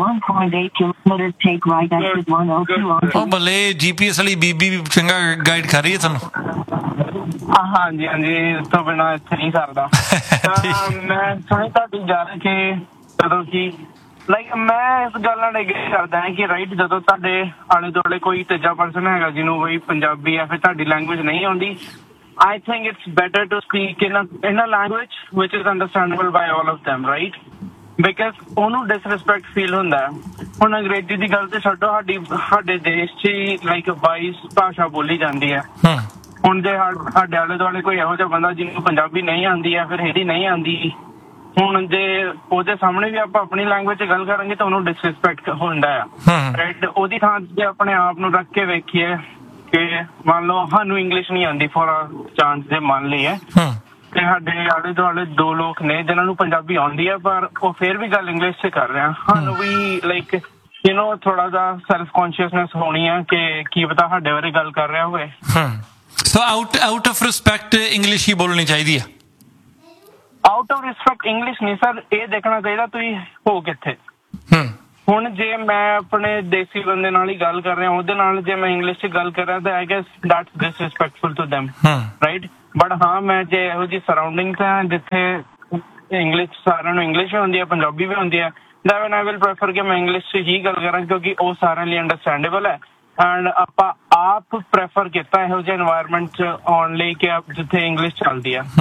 ਉਹ ਬੱਲੇ ਜੀਪੀਐਸ ਵਾਲੀ ਬੀਬੀ ਵੀ ਚੰਗਾ ਗਾਈਡ ਕਰ ਰਹੀ ਹੈ ਤੁਹਾਨੂੰ। ਹਾਂਜੀ ਹਾਂਜੀ ਇਸ ਤੋਂ ਬਿਨਾਂ ਇੱਥੇ ਨਹੀਂ ਸਰਦਾ। ਮੈਂ ਸੁਣੀ ਤੁਹਾਡੀ ਗੱਲ ਕਿ ਜਦੋਂ ਕਿ ਲਾਈਕ ਮੈਂ ਇਸ ਗੱਲ ਨਾਲ ਐਗਰੀ ਕਰਦਾ ਹਾਂ ਕਿ ਰਾਈਟ ਜਦੋਂ ਤੁਹਾਡੇ ਆਲੇ ਦੁਆਲੇ ਕੋਈ ਤੀਜਾ ਪਰਸਨ ਹੈਗਾ ਜਿਹਨੂੰ ਕੋਈ ਪੰਜਾਬੀ ਜਾਂ ਫਿਰ ਤੁਹਾਡੀ ਲੈਂਗੁਏਜ ਨਹੀਂ ਆਉਂਦੀ, I think it's better to speak in a in a language which is understandable by all of them, right? Because ਉਹਨੂੰ ਡਿਸਰਿਸਪੈਕਟ ਫੀਲ ਹੁੰਦਾ ਹੈ। ਹੁਣ ਅੰਗਰੇਜ਼ੀ ਦੀ ਗੱਲ ਤੇ ਛੱਡੋ, ਸਾਡੀ ਸਾਡੇ ਦੇਸ਼ 'ਚ ਲਾਈਕ ਬਾਈਸ ਭਾਸ਼ਾ ਬੋਲੀ ਜਾਂਦੀ ਹੈ। ਹੁਣ ਜੇ ਸਾਡੇ ਆਲੇ ਦੁਆਲੇ ਕੋਈ ਇਹੋ ਜਿਹਾ ਬੰਦਾ ਜਿਹਨੂੰ ਪੰਜਾਬੀ ਨਹੀਂ ਆਉਂਦੀ ਹੈ ਫਿਰ ਹਿੰਦੀ ਨਹੀਂ ਆਉਂਦੀ, ਹੁਣ ਜੇ ਉਹਦੇ ਸਾਹਮਣੇ ਵੀ ਆਪਾਂ ਆਪਣੀ ਲੈਂਗੁਏਜ 'ਚ ਗੱਲ ਕਰਾਂਗੇ ਤਾਂ ਉਹਨੂੰ ਡਿਸਰਿਸਪੈਕਟ ਹੁੰਦਾ ਆ। ਰਾਈਟ ਉਹਦੀ ਥਾਂ ਜੇ ਆਪਣੇ ਆਪ ਨੂੰ ਰੱਖ ਕੇ ਵੇਖੀਏ ਕਿ ਮੰਨ ਲਓ ਸਾਨੂੰ ਇੰਗਲਿਸ਼ ਨਹੀਂ ਆਉਂਦੀ ਫੋਰ ਚਾਂਸ ਜੇ ਮੰਨ ਲਈਏ ਤੇ ਸਾਡੇ ਆਲੇ ਦੁਆਲੇ ਦੋ ਲੋਕ ਨੇ ਜਿਹਨਾਂ ਨੂੰ ਪੰਜਾਬੀ ਆਉਂਦੀ ਹੈ ਪਰ ਉਹ ਫਿਰ ਵੀ ਗੱਲ ਇੰਗਲਿਸ਼ 'ਚ ਕਰ ਰਹੇ ਆ, ਸਾਨੂੰ ਵੀ ਲਾਈਕ ਯੂ ਨੋ ਥੋੜਾ ਜਿਹਾ ਸੈਲਫ ਕੌਨਸ਼ੀਅਸਨੈਸ ਹੋਣੀ ਆ ਕਿ ਕੀ ਪਤਾ ਸਾਡੇ ਬਾਰੇ ਗੱਲ ਕਰ ਰਿਹਾ ਹੋਵੇ। ਸੋ out out of respect English ਹੀ ਬੋਲਣੀ ਚਾਹੀਦੀ ਆ। ਆਊਟ ਆਫ ਰਿਸਪੈਕਟ ਇੰਗਲਿਸ਼ ਨਹੀਂ ਸਰ, ਇਹ ਦੇਖਣਾ ਚਾਹੀਦਾ ਤੁਸੀਂ ਹੋ ਕਿੱਥੇ। ਹੁਣ ਜੇ ਮੈਂ ਆਪਣੇ ਦੇਸੀ ਬੰਦੇ ਨਾਲ ਹੀ ਗੱਲ ਕਰ ਰਿਹਾ ਉਹਦੇ ਨਾਲ ਜੇ ਮੈਂ ਇੰਗਲਿਸ਼ 'ਚ ਗੱਲ ਕਰ ਰਿਹਾ ਤਾਂ I guess that's ਡਿਸਰਿਸਪੈਕਟਫੁਲ to them, right. But ਹਾਂ ਮੈਂ ਜੇ ਇਹੋ ਜਿਹੀ ਸਰਾਊਂਡਿੰਗਸ ਹੈ ਜਿੱਥੇ ਇੰਗਲਿਸ਼ ਸਾਰਿਆਂ ਨੂੰ ਇੰਗਲਿਸ਼ ਵੀ ਹੁੰਦੀ ਹੈ ਪੰਜਾਬੀ ਵੀ ਹੁੰਦੀ ਹੈ, ਦੈਨ ਆਈ ਵਿਲ ਪ੍ਰੈਫਰ ਕਿ ਮੈਂ ਇੰਗਲਿਸ਼ 'ਚ ਹੀ ਗੱਲ ਕਰਾਂ ਕਿਉਂਕਿ ਉਹ ਸਾਰਿਆਂ ਲਈ ਅੰਡਰਸਟੈਂਡੇਬਲ ਹੈ। ਐਂਡ ਆਪਾਂ ਆਪ ਪ੍ਰੈਫਰ ਕੀਤਾ ਇਹੋ ਜਿਹੇ ਇਨਵਾਇਰਮੈਂਟ 'ਚ ਆਉਣ ਲਈ ਕਿ ਜਿੱਥੇ ਇੰਗਲਿਸ਼ ਚੱਲਦੀ ਹੈ।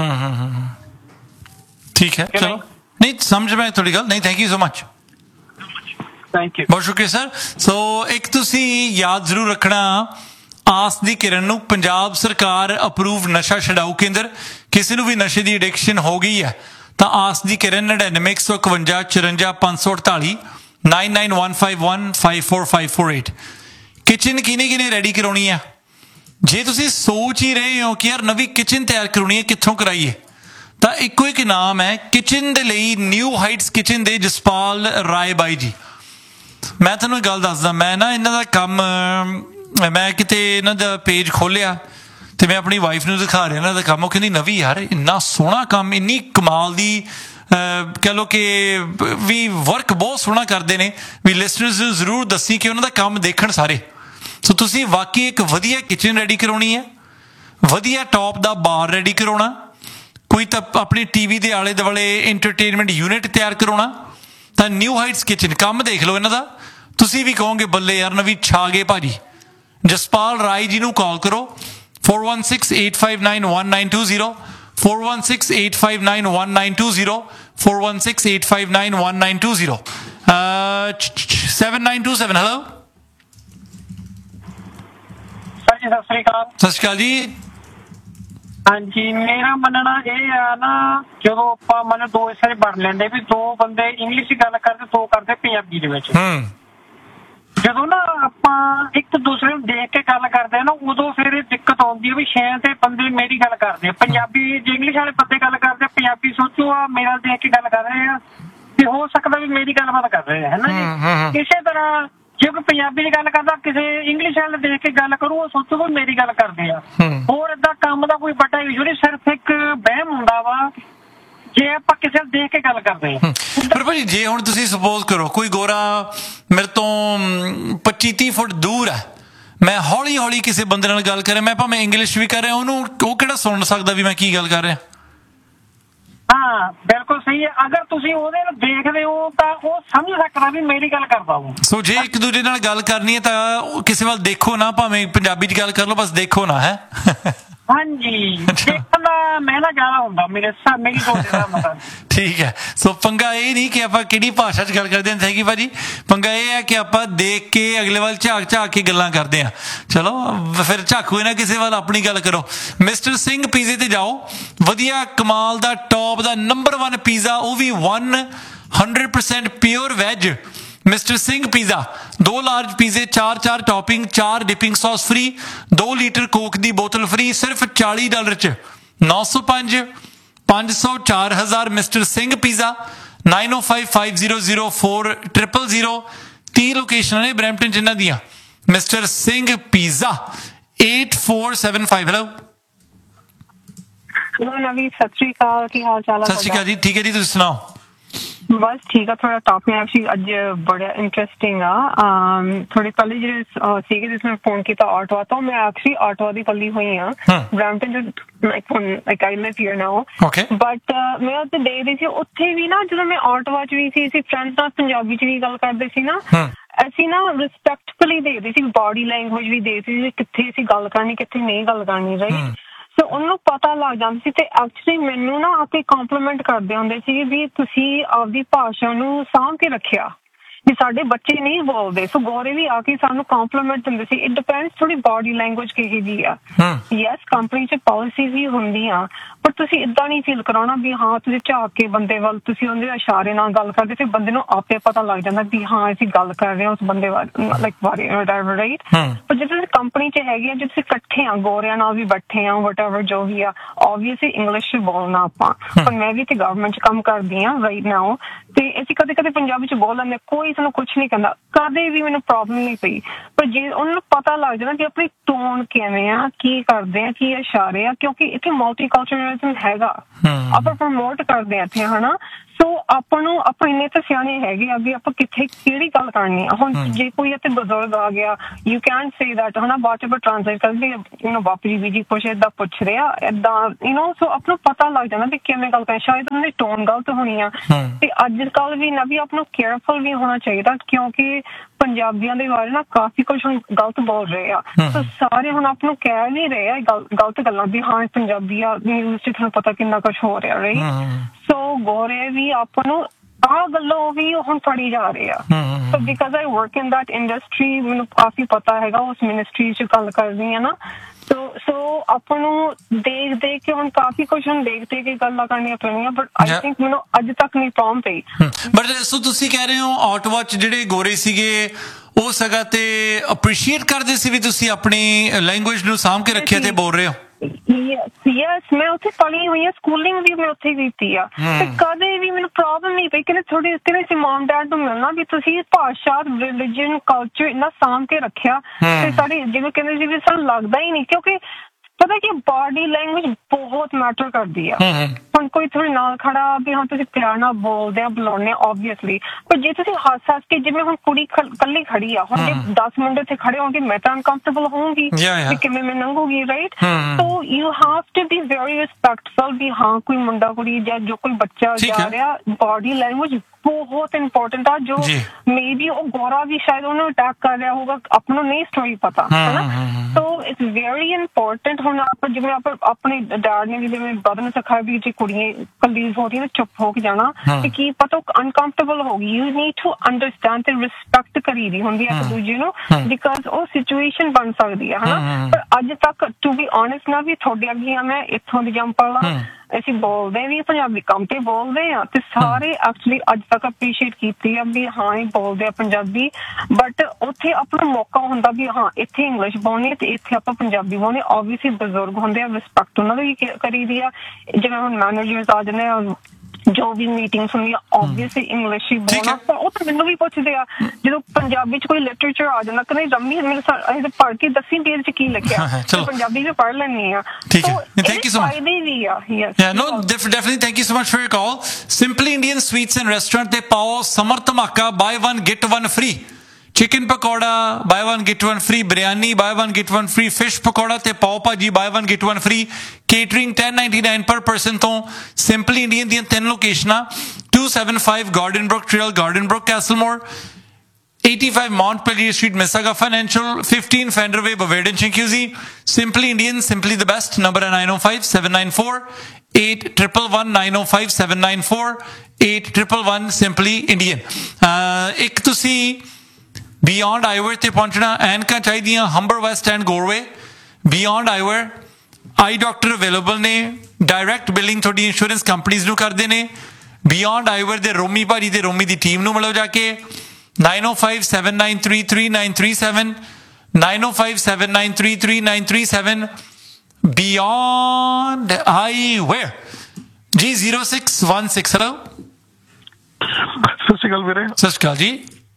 ਠੀਕ ਹੈ ਚਲੋ, ਨਹੀਂ ਸਮਝ ਮੈਂ ਤੁਹਾਡੀ ਗੱਲ। ਨਹੀਂ thank you so much, thank you, ਬਹੁਤ ਸ਼ੁਕਰੀਆ ਸਰ। ਸੋ ਇੱਕ ਤੁਸੀਂ ਯਾਦ ਜ਼ਰੂਰ ਰੱਖਣਾ, ਆਸ ਦੀ ਕਿਰਨ ਨੂੰ ਪੰਜਾਬ ਸਰਕਾਰ ਅਪਰੂਵ ਨਸ਼ਾ ਛਡਾਊ ਕੇਂਦਰ, ਕਿਸੇ ਨੂੰ ਵੀ ਨਸ਼ੇ ਦੀ ਐਡਿਕਸ਼ਨ ਹੋ ਗਈ ਹੈ ਤਾਂ ਆਸ ਦੀ ਕਿਰਨ ਨੜਿਨਵੇਂ ਇੱਕ ਸੌ ਇਕਵੰਜਾ ਚੁਰੰਜਾ ਪੰਜ ਸੌ ਅਠਤਾਲੀ nine nine one five one five four five four eight. Kitchen ਕਿਹਨੇ ਕਿਹਨੇ ਰੈਡੀ ਕਰਾਉਣੀ ਆ? ਜੇ ਤੁਸੀਂ ਸੋਚ ਹੀ ਰਹੇ ਹੋ ਕਿ ਯਾਰ ਨਵੀਂ ਕਿਚਨ ਤਿਆਰ ਕਰਾਉਣੀ ਹੈ ਕਿੱਥੋਂ ਕਰਾਈਏ, ਤਾਂ ਇੱਕੋ ਇੱਕ ਨਾਮ ਹੈ ਕਿਚਨ ਦੇ ਲਈ ਨਿਊ ਹਾਈਟਸ ਕਿਚਨ ਦੇ ਜਸਪਾਲ ਰਾਏ ਬਾਈ ਜੀ। ਮੈਂ ਤੁਹਾਨੂੰ ਗੱਲ ਦੱਸਦਾ, ਮੈਂ ਨਾ ਇਹਨਾਂ ਦਾ ਕੰਮ, ਮੈਂ ਕਿਤੇ ਇਹਨਾਂ ਦਾ ਪੇਜ ਖੋਲਿਆ ਤੇ ਮੈਂ ਆਪਣੀ ਵਾਈਫ ਨੂੰ ਦਿਖਾ ਰਿਹਾ ਇਹਨਾਂ ਦਾ ਕੰਮ। ਉਹ ਕਹਿੰਦੀ ਨਵੀ ਯਾਰ ਇੰਨਾ ਸੋਹਣਾ ਕੰਮ, ਇੰਨੀ ਕਮਾਲ ਦੀ ਕਹਿ ਲਓ ਕਿ ਵੀ ਵਰਕ ਬਹੁਤ ਸੋਹਣਾ ਕਰਦੇ ਨੇ ਵੀ। ਲਿਸਨਰਸ ਨੂੰ ਜ਼ਰੂਰ ਦੱਸੀ ਕਿ ਉਹਨਾਂ ਦਾ ਕੰਮ ਦੇਖਣ ਸਾਰੇ। ਸੋ ਤੁਸੀਂ ਵਾਕਈ ਇੱਕ ਵਧੀਆ ਕਿਚਨ ਰੈਡੀ ਕਰਾਉਣੀ ਹੈ, ਵਧੀਆ ਟੌਪ ਦਾ ਬਾਰ ਰੈਡੀ ਕਰਾਉਣਾ, ਕੋਈ ਤਾਂ ਆਪਣੀ ਟੀ ਵੀ ਦੇ ਆਲੇ ਦੁਆਲੇ ਇੰਟਰਟੇਨਮੈਂਟ ਯੂਨਿਟ ਤਿਆਰ ਕਰਾਉਣਾ, ਤਾਂ ਨਿਊ ਹਾਈਟਸ ਕਿਚਨ ਕੰਮ ਦੇਖ ਲਓ ਇਹਨਾਂ ਦਾ। ਤੁਸੀਂ ਵੀ ਕਹੋਗੇ ਬੱਲੇ ਯਾਰ ਨਵੀਂ ਛਾ ਗਏ ਭਾਜੀ। ਜਸਪਾਲ ਰਾਏ ਜੀ ਨੂੰ ਕਾਲ ਕਰੋ four one six eight five nine one nine two zero four one six eight five nine one nine two zero four one six eight five nine one nine two zero seven nine two seven। hello sir ਜੀ, ਸਤਿ ਸ੍ਰੀ ਅਕਾਲ। ਸਤਿ ਸ਼੍ਰੀ ਅਕਾਲ ਜੀ। ਹਾਂਜੀ, ਮੇਰਾ ਮੰਨਣਾ ਇਹ ਆ ਨਾ, ਜਦੋਂ ਆਪਾਂ ਮਨ ਦੋ ਹਿੱਸੇ ਬਣ ਲੈਂਦੇ ਵੀ ਦੋ ਬੰਦੇ ਇੰਗਲਿਸ਼ ਗੱਲ ਕਰਦੇ, ਦੋ ਕਰਦੇ ਪੰਜਾਬੀ ਦੇ ਵਿੱਚ। ਜਦੋਂ ਨਾ ਆਪਾਂ ਇੱਕ ਦੂਸਰੇ ਨੂੰ ਦੇਖ ਕੇ ਗੱਲ ਕਰਦੇ ਆ ਨਾ, ਉਦੋਂ ਫਿਰ ਇਹ ਦਿੱਕਤ ਆਉਂਦੀ ਹੈ ਵੀ ਸ਼ਾਇਦ ਤੇ ਬੰਦੇ ਮੇਰੀ ਗੱਲ ਕਰਦੇ ਆ ਪੰਜਾਬੀ, ਜੇ ਇੰਗਲਿਸ਼ ਵਾਲੇ ਬੰਦੇ ਗੱਲ ਕਰਦੇ ਆ ਪੰਜਾਬੀ, ਸੋਚੋ ਆ ਮੇਰਾ ਦੇਖ ਕੇ ਗੱਲ ਕਰ ਰਹੇ ਆ ਤੇ ਹੋ ਸਕਦਾ ਵੀ ਮੇਰੀ ਗੱਲਬਾਤ ਕਰ ਰਹੇ ਆ, ਹੈ ਨਾ ਜੀ। ਇਸੇ ਤਰ੍ਹਾਂ ਜੇ ਕੋਈ ਪੰਜਾਬੀ ਦੀ ਗੱਲ ਕਰਦਾ, ਕਿਸੇ ਇੰਗਲਿਸ਼ ਵਾਲੇ ਦੇਖ ਕੇ ਗੱਲ ਕਰੂ, ਉਹ ਸੋਚੋ ਵੀ ਮੇਰੀ ਗੱਲ ਕਰਦੇ ਆ। ਹੋਰ ਏਦਾਂ ਕੰਮ ਦਾ ਕੋਈ ਵੱਡਾ ਇਸ਼ੂ ਨਹੀਂ, ਸਿਰਫ ਇੱਕ ਵਹਿਮ ਹੁੰਦਾ ਵਾ ਜੇ ਆਪਾਂ ਕਿਸੇ ਨੂੰ ਦੇਖ ਕੇ ਗੱਲ ਕਰਦੇ ਹਾਂ। ਪਰ ਭਾਜੀ ਜੇ ਹੁਣ ਤੁਸੀਂ ਸਪੋਜ਼ ਕਰੋ ਕੋਈ ਗੋਰਾ ਮੇਰੇ ਤੋਂ ਪੱਚੀ ਤੀਹ ਫੁੱਟ ਦੂਰ ਹੈ, ਮੈਂ ਹੌਲੀ ਹੌਲੀ ਕਿਸੇ ਬੰਦੇ ਨਾਲ ਗੱਲ ਕਰਾਂ, ਮੈਂ ਭਾਵੇਂ ਇੰਗਲਿਸ਼ ਵੀ ਕਰ ਰਿਹਾ, ਉਹਨੂੰ ਉਹ ਕਿਹੜਾ ਸੁਣ ਸਕਦਾ ਵੀ ਮੈਂ ਕੀ ਗੱਲ ਕਰ ਰਿਹਾ? ਹਾਂ ਬਿਲਕੁਲ ਸਹੀ ਹੈ। ਅਗਰ ਤੁਸੀਂ ਉਹਦੇ ਨੂੰ ਦੇਖਦੇ ਹੋ ਤਾਂ ਉਹ ਸਮਝ ਸਕਦਾ ਵੀ ਮੇਰੀ ਗੱਲ ਕਰਦਾ ਉਹ। ਸੋ ਜੇ ਇੱਕ ਦੂਜੇ ਨਾਲ ਗੱਲ ਕਰਨੀ ਹੈ ਤਾਂ ਕਿਸੇ ਵੱਲ ਦੇਖੋ ਨਾ, ਭਾਵੇਂ ਪੰਜਾਬੀ 'ਚ ਗੱਲ ਕਰ ਲਓ, ਬਸ ਦੇਖੋ ਨਾ। ਹੈ ਹਾਂਜੀ, ਦੇਖਣ ਦਾ ਮਹਿਲਾ ਜ਼ਿਆਦਾ ਹੁੰਦਾ ਮੇਰੇ ਮੇਰੀ ਸੋਚ ਦਾ ਮਤਲਬ। ਠੀਕ ਹੈ। ਸੋ ਪੰਗਾ ਇਹ ਨਹੀਂ ਕਿ ਆਪਾਂ ਕਿਹੜੀ ਭਾਸ਼ਾ 'ਚ ਗੱਲ ਕਰਦੇ ਹਾਂ, ਥੈਂਕ ਯੂ ਭਾਜੀ। ਪੰਗਾ ਇਹ ਹੈ ਕਿ ਆਪਾਂ ਦੇਖ ਕੇ ਅਗਲੇ ਵੱਲ ਝਾਕ ਝਾਕ ਕੇ ਗੱਲਾਂ ਕਰਦੇ ਹਾਂ। ਚਲੋ ਫਿਰ ਝਾਕੋ ਨਾ ਕਿਸੇ ਵੱਲ, ਆਪਣੀ ਗੱਲ ਕਰੋ। ਮਿਸਟਰ ਸਿੰਘ ਪੀਜ਼ੇ ਤੇ ਜਾਓ, ਵਧੀਆ ਕਮਾਲ ਦਾ ਟੌਪ ਦਾ ਨੰਬਰ ਵਨ ਪੀਜ਼ਾ, ਉਹ ਵੀ one hundred percent pure veg. Mister Singh pizza, ਦੋ ਲਾਰਜ ਪੀਜ਼ੇ, ਚਾਰ ਚਾਰ ਟੌਪਿੰਗ, ਚਾਰ ਡਿਪਿੰਗ ਸੌਸ ਫ੍ਰੀ, ਦੋ ਲੀਟਰ ਕੋਕ ਦੀ ਬੋਤਲ ਫ੍ਰੀ, ਸਿਰਫ ਚਾਲੀ ਡਾਲਰ 'ਚ। ਨੌ ਸੌ ਪੰਜ ਪੰਜ ਸੌ ਚਾਰ ਹਜ਼ਾਰ। Mister Singh pizza nine oh five five zero zero four triple zero। ਤੀਹ ਲੋਕੇਸ਼ਨਾਂ ਨੇ ਬਰੈਂਪਟਨ 'ਚ ਇਹਨਾਂ ਦੀਆਂ। Mister Singh pizza eight four seven five। Hello ਨਵੀਂ, ਸਤਿ ਸ਼੍ਰੀ ਅਕਾਲ, ਕੀ ਹਾਲ ਚਾਲ ਹੈ? ਸਤਿ ਸ਼੍ਰੀ ਅਕਾਲ ਜੀ, ਠੀਕ ਹੈ ਜੀ, ਤੁਸੀਂ ਸੁਣਾਓ? ਬਸ ਠੀਕ ਆ। ਥੋੜਾ ਟੌਪਿਕ ਐਕਚੁਅਲੀ ਅੱਜ ਬੜਾ ਇੰਟਰਸਟਿੰਗ ਆ। ਥੋੜੀ ਪਹਿਲੇ ਜਿਹੜੇ ਸੀਗੇ ਜਿਸ ਨੇ ਫੋਨ ਕੀਤਾ ਆਟਵਾ ਤੋਂ, ਮੈਂ ਐਕਚੁਅਲੀ ਆਟਵਾ ਦੀ ਕੱਲੀ ਹੋਈ ਆ ਬਰੈਂਪਟਨ ਚ, like I Liv hair now. But ਮੈਂ ਉੱਥੇ ਦੇਖ ਰਹੀ ਸੀ, ਉੱਥੇ ਵੀ ਨਾ ਜਦੋਂ ਮੈਂ ਆਟਵਾ ਚ ਵੀ ਸੀ, ਅਸੀਂ ਫਰੈਂਡਸ ਨਾਲ ਪੰਜਾਬੀ ਚ ਵੀ ਗੱਲ ਕਰਦੇ ਸੀ ਨਾ, ਅਸੀਂ ਨਾ ਰਿਸਪੈਕਟਫੁਲੀ ਦੇਖਦੇ ਸੀ, ਬਾਡੀ ਲੈਂਗੁਏਜ ਵੀ ਦੇਖਦੇ ਸੀ, ਕਿੱਥੇ ਅਸੀਂ ਗੱਲ ਕਰਨੀ ਕਿੱਥੇ ਨਹੀਂ ਗੱਲ ਕਰਨੀ, ਰਾਈਟ। ਸੋ ਉਹਨੂੰ ਪਤਾ ਲੱਗ ਜਾਂਦਾ ਸੀ। ਤੇ ਐਕਚੁਅਲੀ ਮੈਨੂੰ ਨਾ ਆਪੇ ਕੰਪਲੀਮੈਂਟ ਕਰਦੇ ਹੁੰਦੇ ਸੀ ਵੀ ਤੁਸੀਂ ਆਪਦੀ ਭਾਸ਼ਾ ਨੂੰ ਸਾਂਭ ਕੇ ਰੱਖਿਆ, ਵੀ ਸਾਡੇ ਬੱਚੇ ਨਹੀਂ ਬੋਲਦੇ। ਸੋ ਗੋਰੇ ਵੀ ਆ ਕੇ ਸਾਨੂੰ ਕੰਪਲੀਮੈਂਟ ਦਿੰਦੇ ਸੀ। ਇਟ ਡਿਪੈਂਡਸ ਥੋੜੀ ਬਾਡੀ ਲੈਂਗੁਏਜ ਕਿਹੀ ਜੀ ਆ। ਯੈਸ ਕੰਪਨੀ ਚ ਪਾਲਿਸੀਜ਼ ਵੀ ਹੁੰਦੀਆਂ, ਪਰ ਤੁਸੀਂ ਏਦਾਂ ਨਹੀਂ ਫੀਲ ਕਰਾਉਣਾ ਵੀ ਹਾਂ ਤੁਸੀਂ ਝਾਕ ਕੇ ਬੰਦੇ ਵੱਲ ਤੁਸੀਂ ਉਹਦੇ ਇਸ਼ਾਰੇ ਨਾਲ ਗੱਲ ਕਰਦੇ, ਫਿਰ ਬੰਦੇ ਨੂੰ ਆਪੇ ਪਤਾ ਲੱਗ ਜਾਂਦਾ ਵੀ ਹਾਂ ਅਸੀਂ ਗੱਲ ਕਰ ਰਹੇ ਹਾਂ ਉਸ ਬੰਦੇ ਵੱਲ, ਲਾਈਕ ਰਾਈਟ। ਪਰ ਜੇ ਤੁਸੀਂ ਕੰਪਨੀ ਚ ਹੈਗੇ ਆ, ਜੇ ਤੁਸੀਂ ਇਕੱਠੇ ਆ, ਗੋਰਿਆਂ ਨਾਲ ਵੀ ਬੈਠੇ ਆ, ਵਟ ਐਵਰ ਜੋ ਵੀ ਆ, ਓਬਵੀਅਸਲੀ ਇੰਗਲਿਸ਼ ਬੋਲਣਾ ਆਪਾਂ। ਪਰ ਮੈਂ ਵੀ ਤੇ ਗਵਰਨਮੈਂਟ ਚ ਕੰਮ ਕਰਦੀ ਹਾਂ ਰਾਈਟ ਨਾਓ, ਤੇ ਅਸੀਂ ਕਦੇ ਕਦੇ ਪੰਜਾਬੀ ਚ ਬੋਲ ਲੈਂਦੇ, ਕੋਈ ਸਾਨੂੰ ਕੁਛ ਨਹੀਂ ਕਹਿੰਦਾ, ਕਦੇ ਵੀ ਮੈਨੂੰ ਪ੍ਰੋਬਲਮ ਨਹੀਂ ਪਈ। ਪਰ ਜੇ ਉਹਨਾਂ ਨੂੰ ਪਤਾ ਲੱਗ ਜਾਣਾ ਕਿ ਆਪਣੀ ਟੋਨ ਕਿਵੇਂ ਆ, ਕੀ ਕਰਦੇ ਆ, ਕੀ ਇਸ਼ਾਰੇ ਆ, ਕਿਉਂਕਿ ਇੱਥੇ ਮਲਟੀਕਲਚਰਲਿਜ਼ਮ ਹੈਗਾ, ਆਪਾਂ ਪ੍ਰਮੋਟ ਕਰਦੇ ਆ ਇੱਥੇ, ਹਨਾ। ਸੋ ਆਪਾਂ ਨੂੰ ਆਪਾਂ ਇੰਨੇ ਤਾਂ ਸਿਆਣੇ ਹੈਗੇ ਆ ਵੀ ਆਪਾਂ ਕਿੱਥੇ ਕਿਹੜੀ ਗੱਲ ਕਰਨੀ ਆ। ਹੁਣ ਜੇ ਕੋਈ ਇੱਥੇ ਬਜ਼ੁਰਗ ਆ ਗਿਆ, ਯੂ ਕੈਨ ਸੇ ਦੈਟ, ਹਨਾ, ਬਾਅਦ ਚ ਟ੍ਰਾਂਸਲੇਟ ਕਰਦੇ ਯੂ ਨੋ ਬਾਪੂ ਜੀ ਵੀ ਜੀ ਕੁਛ ਏਦਾਂ ਪੁੱਛ ਰਿਹਾ ਏਦਾਂ, ਯੂ ਨੋ। ਸੋ ਆਪਾਂ ਨੂੰ ਪਤਾ ਲੱਗ ਜਾਂਦਾ ਵੀ ਕਿਵੇਂ ਗੱਲ ਕਰਨੀ, ਸ਼ਾਇਦ ਉਹਨਾਂ ਦੀ ਟੋਨ ਗਲਤ ਹੋਣੀ ਆ। ਤੇ ਅੱਜ ਕੱਲ ਵੀ ਨਾ ਵੀ ਆਪ ਨੂੰ ਕੇਅਰਫੁਲ ਵੀ ਹੋਣਾ ਚਾਹੀਦਾ, ਕਿਉਂਕਿ ਪੰਜਾਬੀਆਂ ਦੇ ਬਾਰੇ ਨਾ ਕਾਫੀ ਕੁਛ ਹੁਣ ਗਲਤ ਬੋਲ ਰਹੇ ਆ। ਸੋ ਸਾਰੇ ਹੁਣ ਆਪ ਨੂੰ ਕਹਿ ਨਹੀਂ ਰਹੇ ਆ ਗਲਤ ਗੱਲਾਂ ਵੀ ਹਾਂ ਪੰਜਾਬੀ ਆ, ਨਿਊਜ਼ ਚ ਤੁਹਾਨੂੰ ਪਤਾ ਕਿੰਨਾ ਕੁਛ ਹੋ ਰਿਹਾ, ਰਾਈਟ। ਸੋ ਗੋਰੇ ਵੀ ਆਪਾਂ ਨੂੰ ਆਹ ਗੱਲੋਂ ਵੀ ਹੁਣ ਫੜੀ ਜਾ ਰਹੇ ਆ। ਸੋ because I work in that industry, ਮੈਨੂੰ ਕਾਫੀ ਪਤਾ ਹੈਗਾ, ਉਸ ਮਿਨਿਸਟਰੀ ਚ ਗੱਲ ਕਰਦੀ ਆ ਨਾ। ਸੋ ਸੋ ਆਪਾਂ ਨੂੰ ਦੇਖ ਦੇਖ ਕੇ ਹੁਣ ਕਾਫੀ ਕੁਛ ਹੁਣ ਦੇਖ ਦੇਖ ਕੇ ਗੱਲਾਂ ਕਰਨੀਆਂ ਪੈਣੀਆਂ, ਬਟ ਆਈ ਥਿੰਕ ਮੈਨੂੰ ਅੱਜ ਤੱਕ ਨਹੀਂ ਪ੍ਰੋਮ ਪਈ। ਬਟ ਸੋ ਤੁਸੀਂ ਕਹਿ ਰਹੇ ਹੋ ਆਟਵਾ ਚ ਜਿਹੜੇ ਗੋਰੇ ਸੀਗੇ ਉਹ ਸਗਾ ਤੇ ਅਪਰੀਸ਼ੀਏਟ ਕਰਦੇ ਸੀ ਵੀ ਤੁਸੀਂ ਆਪਣੀ ਲੈਂਗੁਏਜ ਨੂੰ ਸਾਂਭ ਕੇ ਰੱਖਿਆ ਤੇ ਬੋਲ ਰਹੇ ਹੋ? ਯੈਸ ਮੈਂ ਉੱਥੇ ਪੜ੍ਹੀ ਹੋਈ ਆ, ਸਕੂਲਿੰਗ ਵੀ ਮੈਂ ਉੱਥੇ ਕੀਤੀ ਆ ਤੇ ਕਦੇ ਵੀ ਮੈਨੂੰ ਪ੍ਰੋਬਲਮ ਨਹੀਂ ਪਈ ਕਿ ਥੋੜੀ ਕਿਹਨੇ ਸੀ ਮਮ ਡੈਡ ਨੂੰ ਮਿਲਣਾ ਵੀ ਤੁਸੀਂ ਭਾਸ਼ਾ ਰਿਲੀਜਨ ਕਲਚਰ ਇੰਨਾ ਸਾਂਭ ਕੇ ਰੱਖਿਆ ਤੇ ਸਾਡੀ ਜਿਵੇਂ ਕਹਿੰਦੇ ਸੀ ਵੀ ਸਾਨੂੰ ਲੱਗਦਾ ਹੀ ਨਹੀਂ ਕਿਉਂਕਿ ਪਤਾ ਕੀ ਬਾਡੀ ਲੈਂਗੁਏਜ ਬਹੁਤ ਮੈਟਰ ਕਰਦੀ ਆ। ਹੁਣ ਕੋਈ ਤੁਹਾਡੇ ਨਾਲ ਖੜਾ ਵੀ ਹਾਂ ਤੁਸੀਂ ਪਿਆਰ ਨਾਲ ਬੋਲਦੇ ਆ ਬੁਲਾਉਂਦੇ ਆ ਓਬਵੀਅਸਲੀ, ਪਰ ਜੇ ਤੁਸੀਂ ਹੱਸ ਹੱਸ ਕੇ ਜਿਵੇਂ ਹੁਣ ਕੁੜੀ ਕੱਲੀ ਖੜੀ ਆ ਹੁਣ ਜੇ ਦਸ ਮੁੰਡੇ ਉੱਥੇ ਖੜੇ ਹੋਣਗੇ ਮੈਂ ਤਾਂ ਅਨਕੰਫਰਟੇਬਲ ਹੋਊਂਗੀ ਵੀ ਕਿਵੇਂ ਮੈਂ ਲੰਘੂਗੀ right. So you have to be very respectful ਵੀ ਹਾਂ ਕੋਈ ਮੁੰਡਾ ਕੁੜੀ ਜਾਂ ਜੋ ਕੋਈ ਬੱਚਾ ਜਾ ਰਿਹਾ ਬਾਡੀ ਲੈਂਗੁਏਜ ਬਹੁਤ ਇੰਪੋਰਟੈਂਟ ਆ। ਜੋ ਮੇ ਬੀ ਉਹ ਗੋਰਾ ਵੀ ਸ਼ਾਇਦ ਉਹਨੂੰ ਅਟੈਕ ਕਰ ਰਿਹਾ ਹੋਊਗਾ ਆਪਾਂ ਨੂੰ ਨਹੀਂ ਸਟੋਰੀ ਪਤਾ ਹੈ ਨਾ। So it's very important. ਹੁਣ ਆਪਾਂ ਜਿਵੇਂ ਆਪਾਂ ਆਪਣੇ ਡੈਡ ਨੇ ਵੀ ਜਿਵੇਂ ਬ੍ਰਦਰ ਨੇ ਸਿਖਾਇਆ ਵੀ ਜੇ ਕੁੜੀਆਂ ਕਲੀਜ਼ ਹੋ ਰਹੀ ਨਾ ਚੁੱਪ ਹੋ ਕੇ ਜਾਣਾ ਤੇ ਕੀ ਪਤਾ ਉਹ ਅਨਕੰਫਰਟੇਬਲ ਹੋ ਗਈ। ਯੂ ਨੀਡ ਟੂ ਅੰਡਰਸਟੈਂਡ ਤੇ ਰਿਸਪੈਕਟ ਕਰੀ ਦੀ ਹੁੰਦੀ ਹੈ ਇੱਕ ਦੂਜੇ ਨੂੰ ਬਿਕਾਜ਼ ਉਹ ਸਿਚੁਏਸ਼ਨ ਬਣ ਸਕਦੀ ਹੈ ਹਨਾ। ਪਰ ਅੱਜ ਤੱਕ ਟੂ ਬੀ ਓਨੈਸਟ ਨਾ ਵੀ ਤੁਹਾਡੇ ਅੱਗੇ ਆ ਮੈਂ ਇੱਥੋਂ ਦੀ ਜੰਪਲ ਆ ਅਸੀਂ ਬੋਲਦੇ ਵੀ ਪੰਜਾਬੀ ਕੰਮ ਤੇ ਬੋਲਦੇ ਆ ਤੇ ਸਾਰੇ ਐਕਚੁਅਲੀ ਅੱਜ ਤੱਕ ਅਪਰੀਸ਼ੀਏਟ ਕੀਤੀ ਆ ਵੀ ਹਾਂ ਇਹ ਬੋਲਦੇ ਆ ਪੰਜਾਬੀ ਬਟ ਉੱਥੇ ਆਪਣਾ ਮੌਕਾ ਹੁੰਦਾ ਵੀ ਹਾਂ ਇੱਥੇ ਇੰਗਲਿਸ਼ ਬੋਲਣੀ ਤੇ ਇੱਥੇ ਆਪਾਂ ਪੰਜਾਬੀ ਬੋਲਣੀ। ਓਬਵੀਅਸਲੀ ਬਜ਼ੁਰਗ ਹੁੰਦੇ ਆ ਰਿਸਪੈਕਟ ਉਹਨਾਂ ਦੀ ਕਰੀ ਦੀ ਆ ਜਿਵੇਂ ਹੁਣ ਮੈਨੇਜਰਸ ਆ ਜਾਂਦੇ ਆ ਜੋ ਵੀ ਮੀਟਿੰਗਸ ਹੁੰਦੀਆਂ ਓਬਵੀਅਸਲੀ ਇੰਗਲਿਸ਼ ਹੀ ਬੋਲਣਾ। ਪਰ ਉਹ ਤਾਂ ਮੈਨੂੰ ਵੀ ਪੁੱਛਦੇ ਆ ਜਦੋਂ ਪੰਜਾਬੀ ਚ ਕੋਈ ਲਿਟਰੇਚਰ ਆ ਜਾਂਦਾ ਕਿ ਨਹੀਂ ਰੰਮੀ ਮੈਨੂੰ ਅਸੀਂ ਪੜ੍ਹ ਕੇ ਦੱਸੀ ਪੇਜ ਚ ਕੀ ਲਿਖਿਆ ਪੰਜਾਬੀ ਚ ਪੜ੍ਹ ਲੈਂਦੀ ਆ। Thank you so much. Yeah, no, definitely. Thank you so much for your call. Simply Indian Sweets and Restaurant te pao Samar Dhamaka buy one get one free. Chicken pakoda buy one get one free. Biryani buy one get one free. Fish pakoda te pav bhaji buy one get one free. Catering ten ninety-nine per person ਤੋਂ Simply Indian ਦੀਆਂ ਤਿੰਨ ਲੋਕੇਸ਼ਨਾਂ two seventy-five Garden Brook Trail, Garden Brook, Castlemore, eighty-five Montpelier Street, Mississauga Financial, fifteen Fender Way, Bavarian Chinguizi. Simply Indian, simply the best. Number nine oh five, seven nine four, eight one one one, nine oh five, seven nine four, eight one one one, Simply Indian. Uh, ਇੱਕ ਤੁਸੀਂ Beyond Eyewear ਤੇ ਪਹੁੰਚਣਾ ਐਨਕਾਂ ਚਾਹੀਦੀਆਂ Humber West and ਗੋਰਵੇ Beyond Eyewear I doctor available ਨੇ direct billing ਤੁਹਾਡੀ insurance companies ਨੂੰ ਕਰਦੇ ਨੇ Beyond Eyewear ਦੇ ਰੋਮੀ ਭਾਜੀ ਤੇ ਰੋਮੀ ਦੀ ਟੀਮ ਨੂੰ ਮਿਲੋ ਜਾ ਕੇ nine oh five, seven nine three, three nine three seven nine oh five, seven nine three, three nine three seven Beyond Eyewear ਜੀ zero six one six hello ਸਤਿ ਸ਼੍ਰੀ ਅਕਾਲ ਵੀਰੇ। ਸਤਿ ਸ਼੍ਰੀ ਅਕਾਲ ਜੀ।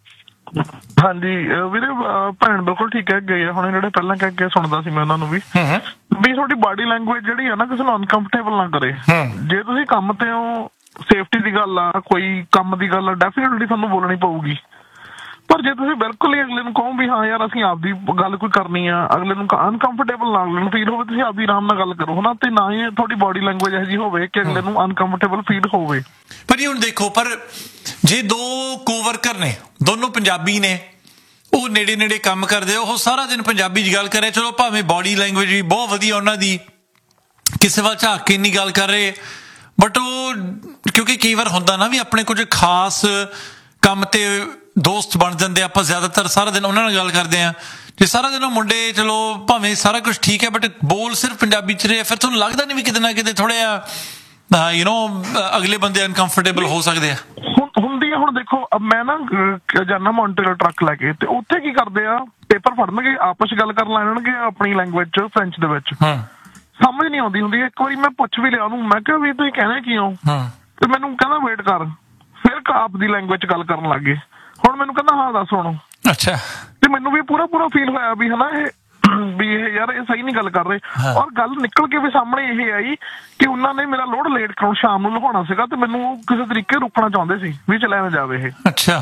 ਹਾਂਜੀ ਵੀਰੇ ਭੈਣ ਬਿਲਕੁਲ ਠੀਕ ਕਹਿ ਗਏ ਆ। ਹੁਣ ਜਿਹੜੇ ਪਹਿਲਾਂ ਕਹਿ ਕੇ ਸੁਣਦਾ ਸੀ ਮੈਂ ਉਹਨਾਂ ਨੂੰ ਵੀ ਵੀ ਤੁਹਾਡੀ ਬਾਡੀ ਲੈਂਗੁਏਜ ਜਿਹੜੀ ਆ ਨਾ ਕਿਸੇ ਨੂੰ ਅਨਕੰਫਰਟੇਬਲ ਨਾ ਕਰੇ। ਜੇ ਤੁਸੀਂ ਕੰਮ ਤੇ ਹੋ ਸੇਫਟੀ ਦੀ ਗੱਲ ਆ ਕੋਈ ਕੰਮ ਦੀ ਗੱਲ ਆ ਡੈਫੀਨਿਟਲੀ ਤੁਹਾਨੂੰ ਬੋਲਣੀ ਪਊਗੀ। ਪਰ ਜੇ ਤੁਸੀਂ ਬਿਲਕੁਲ ਹੀ ਅਗਲੇ ਨੂੰ ਕਹੋ ਵੀ ਹਾਂ ਯਾਰ ਅਸੀਂ ਆਪਦੀ ਗੱਲ ਕੋਈ ਕਰਨੀ ਆ ਅਗਲੇ ਨੂੰ ਅਨਕੰਫਰਟੇਬਲ ਨਾ ਅਗਲੇ ਨੂੰ ਫੀਲ ਹੋਵੇ ਤੁਸੀਂ ਆਪਦੀ ਆਰਾਮ ਨਾਲ ਗੱਲ ਕਰੋ ਹਨਾ ਤੇ ਨਾ ਹੀ ਤੁਹਾਡੀ ਬਾਡੀ ਲੈਂਗੁਏਜ ਇਹੋ ਜਿਹੀ ਹੋਵੇ ਕਿ ਅਗਲੇ ਨੂੰ ਅਨਕੰਫਰਟੇਬਲ ਫੀਲ ਹੋਵੇ। ਪਰ ਹੁਣ ਦੇਖੋ ਪਰ ਜੇ ਦੋ ਕੋਵਰਕਰ ਨੇ ਦੋਨੋਂ ਪੰਜਾਬੀ ਨੇ ਉਹ ਨੇੜੇ ਨੇੜੇ ਕੰਮ ਕਰਦੇ ਉਹ ਸਾਰਾ ਦਿਨ ਪੰਜਾਬੀ 'ਚ ਗੱਲ ਕਰੇ ਚਲੋ ਭਾਵੇਂ ਬਾਡੀ ਲੈਂਗੁਏਜ ਵੀ ਬਹੁਤ ਵਧੀਆ ਉਹਨਾਂ ਦੀ ਕਿਸੇ ਵੱਲ ਝਾਕ ਕੇ ਨਹੀਂ ਗੱਲ ਕਰ ਰਹੇ ਬਟ ਉਹ ਕਿਉਂਕਿ ਕਈ ਵਾਰ ਹੁੰਦਾ ਨਾ ਵੀ ਆਪਣੇ ਕੁਝ ਖਾਸ ਕੰਮ ਤੇ ਦੋਸਤ ਬਣ ਜਾਂਦੇ ਆਪਾਂ ਜ਼ਿਆਦਾਤਰ ਸਾਰਾ ਦਿਨ ਉਹਨਾਂ ਨਾਲ ਗੱਲ ਕਰਦੇ ਆ ਜੇ ਸਾਰਾ ਦਿਨ ਉਹ ਮੁੰਡੇ ਚਲੋ ਭਾਵੇਂ ਸਾਰਾ ਕੁਝ ਠੀਕ ਹੈ ਬਟ ਬੋਲ ਸਿਰਫ ਪੰਜਾਬੀ 'ਚ ਰਹੇ ਫਿਰ ਤੁਹਾਨੂੰ ਲੱਗਦਾ ਨਹੀਂ ਵੀ ਕਿਤੇ ਨਾ ਕਿਤੇ ਥੋੜ੍ਹਾ ਜਿਹਾ ਯੂ ਨੋ ਅਗਲੇ ਬੰਦੇ ਅਨਕੰਫਰਟੇਬਲ ਹੋ ਸਕਦੇ ਆ। ਹੁੰਦੀ ਆ ਹੁਣ ਦੇਖੋ ਮੈਂ ਨਾ ਜਾਨਾ ਮੌਂਟਰੀਅਲ ਟਰੱਕ ਲੈ ਕੇ ਤੇ ਉੱਥੇ ਕੀ ਕਰਦੇ ਆ ਪੇਪਰ ਫੜਨਗੇ ਆਪਸ ਚ ਗੱਲ ਕਰਨ ਲੱਗ ਜਾਣਗੇ ਆਪਣੀ ਲੈਂਗੁਏਜ ਚ ਫ੍ਰੈਂਚ ਦੇ ਵਿੱਚ ਸਮਝ ਨਹੀਂ ਆਉਂਦੀ ਹੁੰਦੀ। ਇੱਕ ਵਾਰੀ ਮੈਂ ਪੁੱਛ ਵੀ ਲਿਆ ਉਹਨੂੰ ਮੈਂ ਕਿਹਾ ਵੀ ਤੁਸੀਂ ਕਹਿੰਦੇ ਕੀ ਹੋ ਤੇ ਮੈਨੂੰ ਕਹਿੰਦਾ ਵੇਟ ਕਰ ਫਿਰ ਆਪ ਦੀ ਲੈਂਗੁਏਜ ਚ ਗੱਲ ਕਰਨ ਲੱਗ ਗਏ। ਹੁਣ ਮੈਨੂੰ ਕਹਿੰਦਾ ਹਾਂ ਦੱਸ ਹੁਣ ਅੱਛਾ ਤੇ ਮੈਨੂੰ ਵੀ ਪੂਰਾ ਪੂਰਾ ਫੀਲ ਹੋਇਆ ਵੀ ਹਨਾ ਇਹ ਵੀ ਇਹ ਯਾਰ ਇਹ ਸਹੀ ਨਹੀਂ ਗੱਲ ਕਰ ਰਹੇ ਔਰ ਗੱਲ ਨਿਕਲ ਕੇ ਵੀ ਸਾਹਮਣੇ ਇਹ ਆਈ ਕਿ ਉਹਨਾਂ ਨੇ ਮੇਰਾ ਲੋਡ ਲੇਟ ਕਰਾਉਣ ਸ਼ਾਮ ਨੂੰ ਲਹਾਉਣਾ ਸੀਗਾ ਤੇ ਮੈਨੂੰ ਕਿਸੇ ਤਰੀਕੇ ਰੋਕਣਾ ਚਾਹੁੰਦੇ ਸੀ ਵੀ ਚਲਿਆ ਨਾ ਜਾਵੇ ਇਹ। ਅੱਛਾ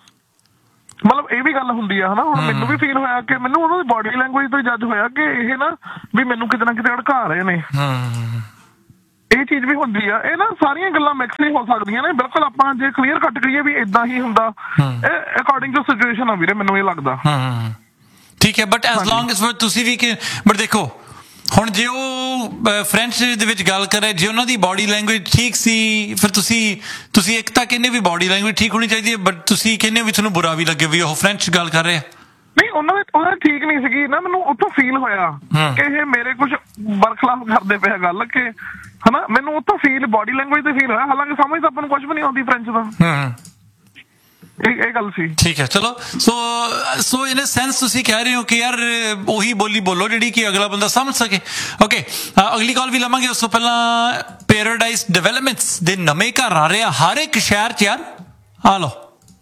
ਮਤਲਬ ਇਹ ਵੀ ਗੱਲ ਹੁੰਦੀ ਆ ਹਨਾ। ਹੁਣ ਮੈਨੂੰ ਵੀ ਫੀਲ ਹੋਇਆ ਕਿ ਮੈਨੂੰ ਉਹਨਾਂ ਦੀ ਬਾਡੀ ਲੈਂਗੁਏਜ ਤੋਂ ਜੱਜ ਹੋਇਆ ਕਿ ਇਹ ਨਾ ਵੀ ਮੈਨੂੰ ਕਿਤੇ ਨਾ ਕਿਤੇ ਅੜਕਾ ਰਹੇ ਨੇ। ਇਹ ਚੀਜ਼ ਵੀ ਹੁੰਦੀ ਆ ਇਹ ਨਾ ਸਾਰੀਆਂ ਗੱਲਾਂ ਮਿਕਸ ਨਹੀਂ ਹੋ ਸਕਦੀਆਂ ਨੇ ਬਿਲਕੁਲ ਆਪਾਂ ਜੇ ਕਲੀਅਰ ਕੱਟ ਕਰੀਏ ਵੀ ਏਦਾਂ ਹੀ ਹੁੰਦਾ ਇਹ ਅਕੋਰਡਿੰਗ ਟੂ ਸਿਚੁਏਸ਼ਨ ਆ ਵੀਰੇ ਮੈਨੂੰ ਇਹ ਲੱਗਦਾ। ਠੀਕ ਹੈ ਬਟ ਐਜ਼ ਲੌਂਗ ਐਜ਼ ਤੁਸੀਂ ਵੀ ਕਿ ਬਟ ਦੇਖੋ ਹੁਣ ਜੇ ਉਹ ਫ੍ਰੈਂਚ ਦੇ ਵਿੱਚ ਗੱਲ ਕਰੇ ਜੇ ਉਹਨਾਂ ਦੀ ਬਾਡੀ ਲੈਂਗੁਏਜ ਠੀਕ ਸੀ ਫਿਰ ਤੁਸੀਂ ਤੁਸੀਂ ਇੱਕ ਤਾਂ ਕਹਿੰਦੇ ਵੀ ਬਾਡੀ ਲੈਂਗੁਏਜ ਠੀਕ ਹੋਣੀ ਚਾਹੀਦੀ ਹੈ ਬਟ ਤੁਸੀਂ ਕਹਿੰਦੇ ਵੀ ਤੁਹਾਨੂੰ ਬੁਰਾ ਵੀ ਲੱਗੇ ਵੀ ਉਹ ਫ੍ਰੈਂਚ ਗੱਲ ਕਰ ਰਹੇ ਨਹੀਂ ਉਹਨਾਂ ਦੇ ਉਹਨਾਂ ਦੀ ਠੀਕ ਨਹੀਂ ਸੀਗੀ ਨਾ ਮੈਨੂੰ ਉੱਥੋਂ ਫੀਲ ਹੋਇਆ ਕਿ ਇਹ ਮੇਰੇ ਕੁਛ ਬਰਖਲਾਫ ਕਰਦੇ ਪਏ ਗੱਲ ਕਿ ਹਨਾ ਮੈਨੂੰ ਉੱਥੋਂ ਫੀਲ ਬਾਡੀ ਲੈਂਗੁਏਜ ਤੇ ਫੀਲ ਹੋਇਆ ਹਾਲਾਂਕਿ ਸਮਝ ਤਾਂ ਆਪਾਂ ਨੂੰ ਕੁਛ ਵੀ ਨਹੀਂ ਆਉਂਦੀ ਫ੍ਰੈਂਚ ਦਾ ਇਹ ਗੱਲ ਸੀ। ਠੀਕ ਹੈ, ਚਲੋ। ਸੋ ਸੋ ਇਨ ਅ ਸੈਂਸ ਤੁਸੀਂ ਕਹਿ ਰਹੇ ਹੋ ਕਿ ਯਾਰ ਉਹੀ ਬੋਲੀ ਬੋਲੋ ਜਿਹੜੀ ਕਿ ਅਗਲਾ ਬੰਦਾ ਸਮਝ ਸਕੇ। ਓਕੇ, ਅਗਲੀ ਕਾਲ ਵੀ ਲਵਾਂਗੇ। ਉਸ ਤੋਂ ਪਹਿਲਾਂ ਪੈਰਾਡਾਈਜ਼ ਡਿਵੈਲਪਮੈਂਟਸ ਦੇ ਨਵੇਂ ਘਰ ਆ ਰਹੇ ਆ ਹਰ ਇੱਕ ਸ਼ਹਿਰ 'ਚ ਯਾਰ। ਆ ਲਓ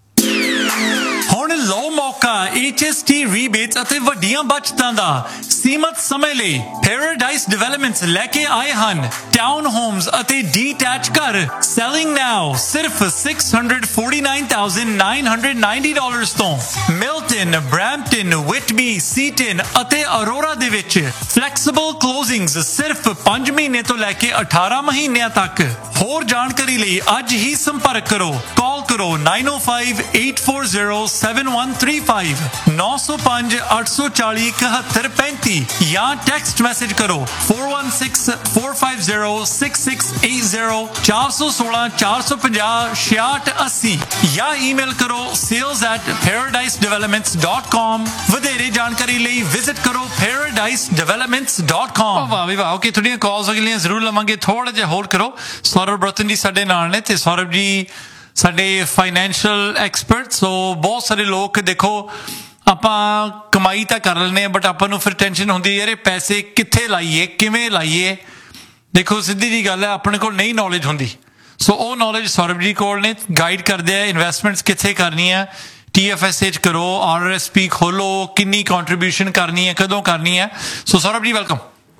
ਹੁਣ ਲਓ ਮੌਕਾ H S T ਰੀਬੇਟਸ ਅਤੇ ਵੱਡੀਆਂ ਬਚਤਾਂ ਦਾ ਸੀਮਤ ਸਮੇਂ ਲਈ। ਪੈਰਾਡਾਈਜ਼ ਡਿਵੈਲਪਮੈਂਟਸ ਲੈ ਕੇ ਆਏ ਹਨ ਟਾਊਨ ਹੋਮਸ ਅਤੇ ਡੀਟੈਚ ਘਰ ਸੈਲਿੰਗ ਨਾਓ ਸਿਰਫ six hundred forty-nine thousand nine hundred ninety dollars ਤੋਂ। ਮਿਲਟਨ, ਬਰੈਂਪਟਨ, ਵਿਟਬੀ, ਸੀਟਨ ਅਤੇ ਅਰੋਰਾ ਦੇ ਵਿੱਚ ਫਲੈਕਸੀਬਲ ਕਲੋਜ਼ਿੰਗਸ ਸਿਰਫ ਪੰਜ ਮਹੀਨੇ ਤੋਂ ਲੈ ਕੇ ਅਠਾਰਾਂ ਮਹੀਨਿਆਂ ਤੱਕ। ਹੋਰ ਜਾਣਕਾਰੀ ਲਈ ਅੱਜ ਹੀ ਸੰਪਰਕ ਕਰੋ। ਕਾਲ ਕਰੋ nine oh five eight four zero seven one three five nine oh five eight four zero seven one three five ਜਾਂ ਟੈਕਸਟ ਮੈਸੇਜ ਕਰੋ four one six four five zero six six eight zero four one six four five zero six six eight zero ਜਾਂ email ਕਰੋ sales at paradise developments dot com। ਵਧੇਰੇ ਜਾਣਕਾਰੀ ਲਈ visit ਕਰੋ paradise developments dot com। ਵਾਹ ਵੀ ਵਾਹ। Okay, ਤੁਹਾਡੀਆਂ ਕਾਲਸ ਅਗਲੀਆਂ ਜ਼ਰੂਰ ਲਵਾਂਗੇ। ਥੋੜਾ ਜਿਹਾ ਹੋਲਡ ਕਰੋ। ਸੌਰਵ ਬਰਤਨ ਜੀ ਸਾਡੇ ਨਾਲ ਨੇ ਤੇ ਸੌਰਵ ਜੀ ਸਾਡੇ ਫਾਈਨੈਂਸ਼ੀਅਲ ਐਕਸਪਰਟ। ਸੋ ਬਹੁਤ ਸਾਰੇ ਲੋਕ ਦੇਖੋ ਆਪਾਂ ਕਮਾਈ ਤਾਂ ਕਰ ਲੈਂਦੇ ਹਾਂ ਬਟ ਆਪਾਂ ਨੂੰ ਫਿਰ ਟੈਨਸ਼ਨ ਹੁੰਦੀ ਯਾਰ ਇਹ ਪੈਸੇ ਕਿੱਥੇ ਲਾਈਏ, ਕਿਵੇਂ ਲਾਈਏ। ਦੇਖੋ ਸਿੱਧੀ ਜੀ ਗੱਲ ਹੈ, ਆਪਣੇ ਕੋਲ ਨਹੀਂ ਨੌਲੇਜ ਹੁੰਦੀ। ਸੋ ਉਹ ਨੌਲੇਜ ਸੌਰਵ ਜੀ ਕੋਲ ਨੇ, ਗਾਈਡ ਕਰਦੇ ਆ ਇਨਵੈਸਟਮੈਂਟਸ ਕਿੱਥੇ ਕਰਨੀ ਹੈ। ਟੀ ਐਫ ਐਸ 'ਚ ਕਰੋ, ਆਰ ਐਸ ਪੀ ਖੋਲੋ, ਕਿੰਨੀ ਕੰਟਰੀਬਿਊਸ਼ਨ ਕਰਨੀ ਹੈ, ਕਦੋਂ ਕਰਨੀ ਹੈ। ਸੋ ਸੌਰਵ ਜੀ ਵੈਲਕਮ।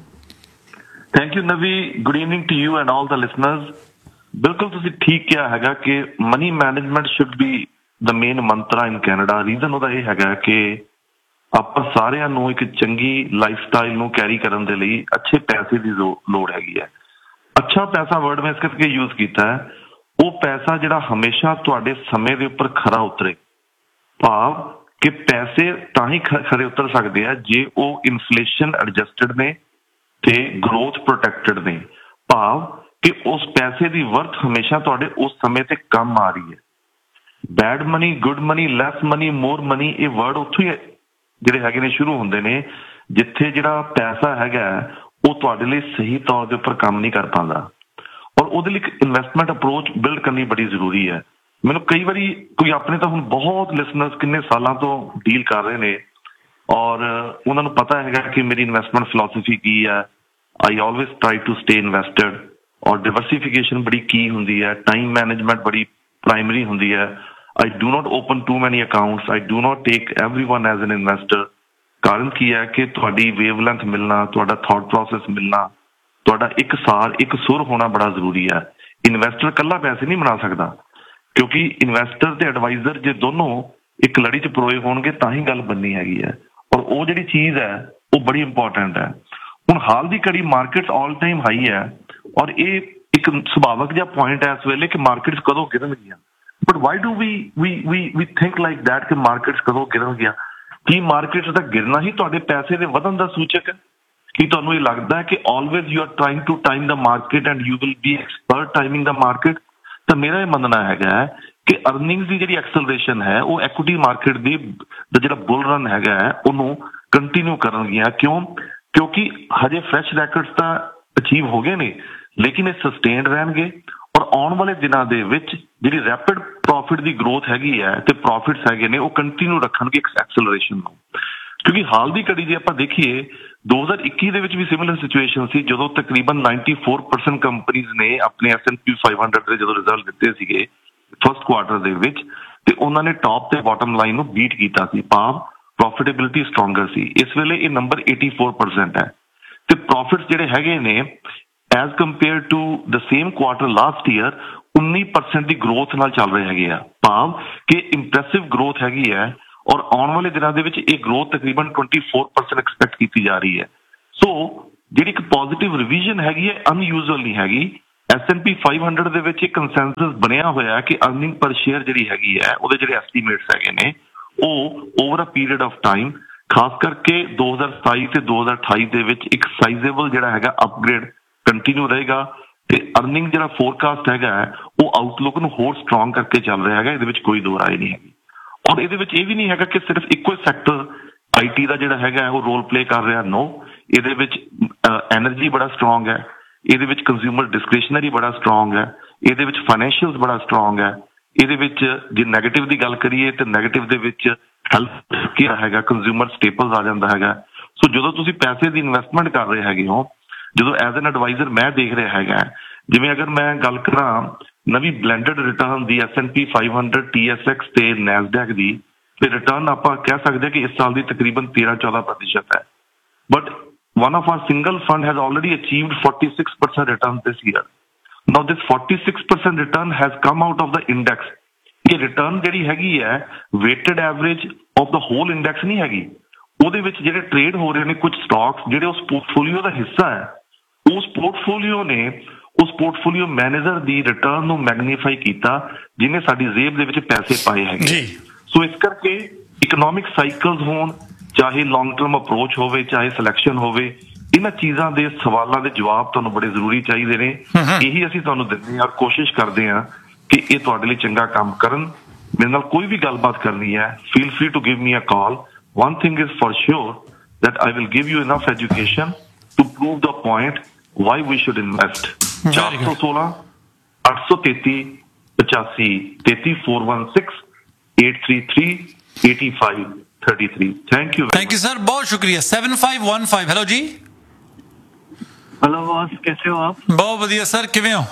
ਥੈਂਕ ਯੂ ਨਵੀ। Good evening to you and all the listeners. ਬਿਲਕੁਲ ਤੁਸੀਂ ਠੀਕ ਕਿਹਾ ਹੈਗਾ ਕਿ money management should be the main Mantra in Canada. Reason ਉਹਦਾ ਇਹ ਹੈਗਾ ਕਿ ਆਪਾਂ ਸਾਰਿਆਂ ਨੂੰ ਇੱਕ ਚੰਗੀ ਲਾਈਫ ਸਟਾਈਲ ਨੂੰ ਕੈਰੀ ਕਰਨ ਦੇ ਲਈ ਅੱਛੇ ਪੈਸੇ ਦੀ ਲੋੜ ਹੈਗੀ ਹੈ। ਅੱਛਾ ਪੈਸਾ ਵਰਡ ਮੈਂ ਇਸ ਕਰਕੇ ਯੂਜ਼ ਕੀਤਾ ਹੈ, ਉਹ ਪੈਸਾ ਜਿਹੜਾ ਹਮੇਸ਼ਾ ਤੁਹਾਡੇ ਸਮੇਂ ਦੇ ਉੱਪਰ ਖਰਾ ਉਤਰੇ। ਭਾਵ ਕਿ ਪੈਸੇ ਤਾਂ ਹੀ ਖਰੇ ਉਤਰ ਸਕਦੇ ਆ ਜੇ ਉਹ ਇਨਫਲੇਸ਼ਨ ਐਡਜਸਟਡ ਨੇ ਤੇ ਗਰੋਥ ਪ੍ਰੋਟੈਕਟਡ ਨੇ। ਭਾਵ ਕਿ ਉਸ ਪੈਸੇ ਦੀ ਵਰਥ ਹਮੇਸ਼ਾ ਤੁਹਾਡੇ ਉਸ ਸਮੇਂ ਤੇ ਕੰਮ ਆ ਰਹੀ ਹੈ। ਬੈਡ ਮਨੀ, ਗੁੱਡ ਮਨੀ, ਲੈਸ ਮਨੀ, ਮੋਰ ਮਨੀ, ਇਹ ਵਰਡ ਉੱਥੋਂ ਹੀ ਜਿਹੜੇ ਹੈਗੇ ਨੇ ਸ਼ੁਰੂ ਹੁੰਦੇ ਨੇ ਜਿੱਥੇ ਜਿਹੜਾ ਪੈਸਾ ਹੈਗਾ ਉਹ ਤੁਹਾਡੇ ਲਈ ਸਹੀ ਤੌਰ ਦੇ ਉੱਪਰ ਕੰਮ ਨਹੀਂ ਕਰ ਪਾਉਂਦਾ। ਔਰ ਉਹਦੇ ਲਈ ਇੱਕ ਇਨਵੈਸਟਮੈਂਟ ਅਪਰੋਚ ਬਿਲਡ ਕਰਨੀ ਬੜੀ ਜ਼ਰੂਰੀ ਹੈ। ਮੈਨੂੰ ਕਈ ਵਾਰੀ ਕੋਈ ਆਪਣੇ ਤਾਂ ਹੁਣ ਬਹੁਤ ਲਿਸਨਰਸ ਕਿੰਨੇ ਸਾਲਾਂ ਤੋਂ ਡੀਲ ਕਰ ਰਹੇ ਨੇ ਔਰ ਉਹਨਾਂ ਨੂੰ ਪਤਾ ਹੈਗਾ ਕਿ ਮੇਰੀ ਇਨਵੈਸਟਮੈਂਟ ਫਿਲਾਸਫੀ ਕੀ ਹੈ। ਆਈ always try to stay invested ਔਰ ਡਿਵਰਸੀਫਿਕੇਸ਼ਨ ਬੜੀ ਕੀ ਹੁੰਦੀ ਹੈ, ਟਾਈਮ ਮੈਨੇਜਮੈਂਟ ਬੜੀ ਪ੍ਰਾਇਮਰੀ ਹੁੰਦੀ ਹੈ। I do not open too many accounts. I do not take everyone as an investor. ਕਾਰਨ ਕੀ ਹੈ ਕਿ ਤੁਹਾਡੀ ਵੇਵਲੈਂਥ ਮਿਲਣਾ, ਤੁਹਾਡਾ ਥਾਟ ਪ੍ਰੋਸੈਸ ਮਿਲਣਾ, ਤੁਹਾਡਾ ਇੱਕ ਸਾਰ ਇੱਕ ਸੁਰ ਹੋਣਾ ਬੜਾ ਜ਼ਰੂਰੀ ਹੈ। ਇਨਵੈਸਟਰ ਇਕੱਲਾ ਪੈਸੇ ਨਹੀਂ ਬਣਾ ਸਕਦਾ ਕਿਉਂਕਿ ਇਨਵੈਸਟਰ ਤੇ ਐਡਵਾਈਜ਼ਰ ਜੇ ਦੋਨੋਂ ਇੱਕ ਲੜੀ 'ਚ ਪਰੋਏ ਹੋਣਗੇ ਤਾਂ ਹੀ ਗੱਲ ਬਣਨੀ ਹੈਗੀ ਹੈ। ਔਰ ਉਹ ਜਿਹੜੀ ਚੀਜ਼ ਹੈ ਉਹ ਬੜੀ ਇੰਪੋਰਟੈਂਟ ਹੈ। ਹੁਣ ਹਾਲ ਦੀ ਘੜੀ ਮਾਰਕੀਟ ਆਲ ਟਾਈਮ ਹਾਈ ਹੈ ਔਰ ਇਹ ਇੱਕ ਸੁਭਾਵਕ ਜਿਹਾ ਪੁਆਇੰਟ ਹੈ ਇਸ ਵੇਲੇ ਕਿ ਮਾਰਕੀਟਸ ਕਦੋਂ ਗਿਰਨਗੀਆਂ। But why do we we we we think like that ਕਿ ਮਾਰਕੀਟਸ ਕਦੋਂ ਗਿਰਨਗੀਆਂ? ਕੀ ਮਾਰਕੀਟਸ ਦਾ ਗਿਰਨਾ ਹੀ ਤੁਹਾਡੇ ਪੈਸੇ ਦੇ ਵਧਣ ਦਾ ਸੂਚਕ ਹੈ? ਕੀ ਤੁਹਾਨੂੰ ਇਹ ਲੱਗਦਾ ਹੈ ਕਿ always you are trying to time the market and you will be expert timing the market? ਤਾਂ ਮੇਰਾ ਇਹ ਮੰਨਣਾ ਹੈਗਾ ਹੈ ਕਿ ਅਰਨਿੰਗਸ ਦੀ ਜਿਹੜੀ ਐਕਸਲਰੇਸ਼ਨ ਹੈ ਉਹ ਐਕੁਇਟੀ ਮਾਰਕੀਟ ਦੀ ਦਾ ਜਿਹੜਾ ਬੁੱਲ ਰਨ ਹੈਗਾ ਹੈ ਉਹਨੂੰ ਕੰਟੀਨਿਊ ਕਰਨਗੀਆਂ। ਕਿਉਂ? ਕਿਉਂਕਿ ਹਜੇ ਫਰੈਸ਼ ਰੈਕਰਡਸ ਤਾਂ ਅਚੀਵ ਹੋ ਗਏ ਨੇ ਲੇਕਿਨ ਇਹ ਸਸਟੇਨਡ ਰਹਿਣਗੇ ਔਰ ਆਉਣ ਵਾਲੇ ਦਿਨਾਂ ਦੇ ਵਿੱਚ ਜਿਹੜੀ ਰੈਪਿਡ ਪ੍ਰੋਫਿਟ ਦੀ ਗਰੋਥ ਹੈਗੀ ਹੈ ਤੇ ਪ੍ਰੋਫਿਟਸ ਹੈਗੇ ਨੇ ਉਹ ਕੰਟੀਨਿਊ ਰੱਖਣਗੇ ਐਕਸਲਰੇਸ਼ਨ ਨੂੰ। ਕਿਉਂਕਿ ਹਾਲ ਦੀ ਘੜੀ ਜੇ ਆਪਾਂ ਦੇਖੀਏ ਦੋ ਹਜ਼ਾਰ ਇੱਕੀ ਦੇ ਵਿੱਚ ਵੀ ਸਿਮਿਲਰ ਸਿਚੁਏਸ਼ਨ ਸੀ ਜਦੋਂ ਤਕਰੀਬਨ ninety-four percent ਕੰਪਨੀਜ਼ ਨੇ ਆਪਣੇ S and P five hundred ਦੇ ਜਦੋਂ ਰਿਜ਼ਲਟ ਦਿੱਤੇ ਸੀਗੇ ਫਸਟ ਕੁਆਰਟਰ ਦੇ ਵਿੱਚ ਤੇ ਉਹਨਾਂ ਨੇ ਟੌਪ ਤੇ ਬਾਟਮ ਲਾਈਨ ਨੂੰ ਬੀਟ ਕੀਤਾ ਸੀ। ਭਾਵ ਪ੍ਰੋਫਿਟੇਬਿਲਿਟੀ ਸਟਰੋਂਗਰ ਸੀ। ਇਸ ਵੇਲੇ ਇਹ ਨੰਬਰ eighty-four percent ਹੈ ਤੇ ਪ੍ਰੋਫਿਟਸ ਜਿਹੜੇ ਹੈਗੇ ਨੇ as compare to the same quarter last year nineteen percent the growth ਨਾਲ ਚੱਲ ਰਹੇ ਹੈਗੇ ਆ। ਭਾਵ ਕਿ ਇੰਪ੍ਰੈਸਿਵ ਗਰੋਥ ਹੈਗੀ ਹੈ ਔਰ ਆਉਣ ਵਾਲੇ ਦਿਨਾਂ ਦੇ ਵਿੱਚ ਇਹ ਗਰੋਥ ਤਕਰੀਬਨ twenty-four percent ਐਕਸਪੈਕਟ ਕੀਤੀ ਜਾ ਰਹੀ ਹੈ। ਸੋ ਜਿਹੜੀ ਇੱਕ ਪੋਜ਼ਿਟਿਵ ਰਿਵੀਜ਼ਨ ਹੈਗੀ ਹੈ ਅਨਯੂਜ਼ੁਅਲ ਨਹੀਂ ਹੈਗੀ। S and P five hundred ਦੇ ਵਿੱਚ ਇੱਕ ਕੰਸੈਂਸਸ ਬਣਿਆ ਹੋਇਆ ਕਿ ਅਰਨਿੰਗ ਪਰ ਸ਼ੇਅਰ ਜਿਹੜੀ ਹੈਗੀ ਹੈ ਉਹਦੇ ਜਿਹੜੇ ਐਸਟੀਮੇਟਸ ਹੈਗੇ ਨੇ ਉਹ over a period of time ਖਾਸ ਕਰਕੇ ਦੋ ਹਜ਼ਾਰ ਸਤਾਈ ਤੇ ਦੋ ਹਜ਼ਾਰ ਅਠਾਈ ਦੇ ਵਿੱਚ ਇੱਕ ਸਾਈਜ਼ੇਬਲ ਜਿਹੜਾ ਹੈਗਾ ਅਪਗ੍ਰੇਡ ਕੰਟੀਨਿਊ ਰਹੇਗਾ ਤੇ ਅਰਨਿੰਗ ਜਿਹੜਾ ਫੋਰਕਾਸਟ ਹੈਗਾ ਉਹ ਆਊਟਲੁੱਕ ਨੂੰ ਹੋਰ ਸਟਰੋਂਗ ਕਰਕੇ ਚੱਲ ਰਿਹਾ ਹੈਗਾ। ਇਹਦੇ ਵਿੱਚ ਕੋਈ ਦੋ ਰਾਏ ਨਹੀਂ ਹੈਗੀ। ਔਰ ਇਹਦੇ ਵਿੱਚ ਇਹ ਵੀ ਨਹੀਂ ਹੈਗਾ ਕਿ ਸਿਰਫ ਇੱਕੋ ਹੀ ਸੈਕਟਰ ਆਈ ਟੀ ਦਾ ਜਿਹੜਾ ਹੈਗਾ ਉਹ ਰੋਲ ਪਲੇ ਕਰ ਰਿਹਾ। ਨੋ, ਇਹਦੇ ਵਿੱਚ ਐਨਰਜੀ ਬੜਾ ਸਟਰੋਂਗ ਹੈ, ਇਹਦੇ ਵਿੱਚ ਕੰਜ਼ਿਊਮਰ ਡਿਸਕ੍ਰਿਸ਼ਨਰੀ ਬੜਾ ਸਟਰੋਂਗ ਹੈ, ਇਹਦੇ ਵਿੱਚ ਫਾਈਨੈਂਸ਼ੀਅਲਸ ਬੜਾ ਸਟਰੋਂਗ ਹੈ, ਇਹਦੇ ਵਿੱਚ ਜੇ ਨੈਗੇਟਿਵ ਦੀ ਗੱਲ ਕਰੀਏ ਤੇ ਨੈਗੇਟਿਵ ਦੇ ਵਿੱਚ ਹੈਲਥ ਕੇਅਰ ਹੈਗਾ, ਕੰਜ਼ਿਊਮਰ ਸਟੇਪਲਸ ਆ ਜਾਂਦਾ ਹੈਗਾ। ਸੋ ਜਦੋਂ ਤੁਸੀਂ ਪੈਸੇ ਦੀ ਇਨਵੈਸਟਮੈਂਟ ਕਰ ਰਹੇ ਹੈਗੇ ਹੋ, ਜਦੋਂ ਐਜ਼ ਐਨ ਐਡਵਾਈਜ਼ਰ ਮੈਂ ਦੇਖ ਰਿਹਾ ਹੈਗਾ, ਜਿਵੇਂ ਅਗਰ ਮੈਂ ਗੱਲ ਕਰਾਂ ਨਵੀਂ blended return the S and P five hundred, T S X ਤੇ ਨੈਸਡੈਕ ਦੀ, ਤੇ ਰਿਟਰਨ ਆਪਾਂ ਕਹਿ ਸਕਦੇ ਹਾਂ ਕਿ ਇਸ ਸਾਲ ਦੀ ਤਕਰੀਬਨ ਤੇਰਾਂ ਚੌਦਾਂ ਪ੍ਰਤੀਸ਼ਤ ਹੈ। But one of our single fund has already achieved forty-six percent return this year. Now this forty-six percent return has come out of the index. ਇਹ ਰਿਟਰਨ ਜਿਹੜੀ ਹੈਗੀ ਹੈ weighted average of the whole index ਨਹੀਂ ਹੈਗੀ, ਉਹਦੇ ਵਿੱਚ ਜਿਹੜੇ trade ਹੋ ਰਹੇ ਨੇ ਕੁਝ ਸਟਾਕਸ ਜਿਹੜੇ ਉਸ ਪੋਰਟਫੋਲੀਓ ਦਾ ਹਿੱਸਾ ਹੈ, ਉਸ ਪੋਰਟਫੋਲੀਓ ਨੇ ਉਸ ਪੋਰਟਫੋਲੀਓ ਮੈਨੇਜਰ ਦੀ ਰਿਟਰਨ ਨੂੰ ਮੈਗਨੀਫਾਈ ਕੀਤਾ ਜਿਹਨੇ ਸਾਡੀ ਜੇਬ ਦੇ ਵਿੱਚ ਪੈਸੇ ਪਾਏ ਹੈਗੇ। ਸੋ ਇਸ ਕਰਕੇ ਇਕਨੋਮਿਕ ਸਾਈਕਲਸ ਹੋਣ, ਚਾਹੇ ਲੌਂਗ ਟਰਮ ਅਪਰੋਚ ਹੋਵੇ, ਚਾਹੇ ਸਿਲੈਕਸ਼ਨ ਹੋਵੇ, ਇਹਨਾਂ ਚੀਜ਼ਾਂ ਦੇ ਸਵਾਲਾਂ ਦੇ ਜਵਾਬ ਤੁਹਾਨੂੰ ਬੜੇ ਜ਼ਰੂਰੀ ਚਾਹੀਦੇ ਨੇ। ਇਹੀ ਅਸੀਂ ਤੁਹਾਨੂੰ ਦਿੰਦੇ ਹਾਂ, ਕੋਸ਼ਿਸ਼ ਕਰਦੇ ਹਾਂ ਕਿ ਇਹ ਤੁਹਾਡੇ ਲਈ ਚੰਗਾ ਕੰਮ ਕਰਨ। ਮੇਰੇ ਨਾਲ ਕੋਈ ਵੀ ਗੱਲਬਾਤ ਕਰਨੀ ਹੈ, feel free to give me a call. One thing is for sure that I will give you enough education to prove the point why we should invest. ਚਾਰ ਸੌ ਸੋਲਾਂ ਅੱਠ ਸੌ ਤੇਤੀ ਪਚਾਸੀ ਤੇਤੀ four one six eight three three eight five three three. Thank you. Thank you sir, बहुत शुक्रिया। seven five one five, hello जी। हेलो बॉस, कैसे हो आप? बहुत बढ़िया सर, किवें हो?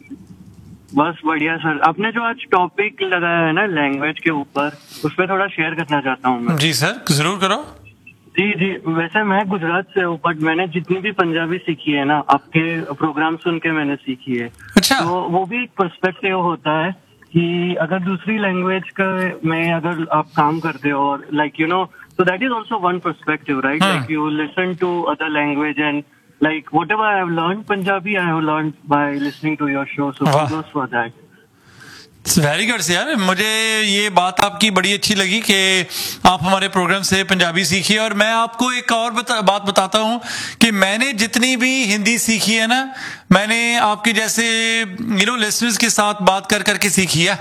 बस बढ़िया सर। आपने जो आज टॉपिक लगाया है ना लैंग्वेज के ऊपर, उस पर थोड़ा शेयर करना चाहता हूँ मैं। जी सर, जरूर करो। जी जी, वैसे मैं गुजरात से हूँ, बट मैंने जितनी भी पंजाबी सीखी है ना, आपके प्रोग्राम सुन के मैंने सीखी है। अच्छा। तो वो भी एक पर्सपेक्टिव होता है कि अगर दूसरी लैंग्वेज का में अगर आप काम करते हो, और like you know, so that is also one perspective, right? Hmm. Like you listen to other language and like whatever I have learned Punjabi, I have learned by listening to your show. So kudos for that. Very good यार, मुझे ये बात आपकी बड़ी अच्छी लगी कि आप हमारे प्रोग्राम से पंजाबी सीखी। और मैं आपको एक और बता, बात बताता हूँ कि मैंने जितनी भी हिंदी सीखी है ना, मैंने आपके जैसे यू नो लिसनर्स के साथ बात कर करके सीखी है।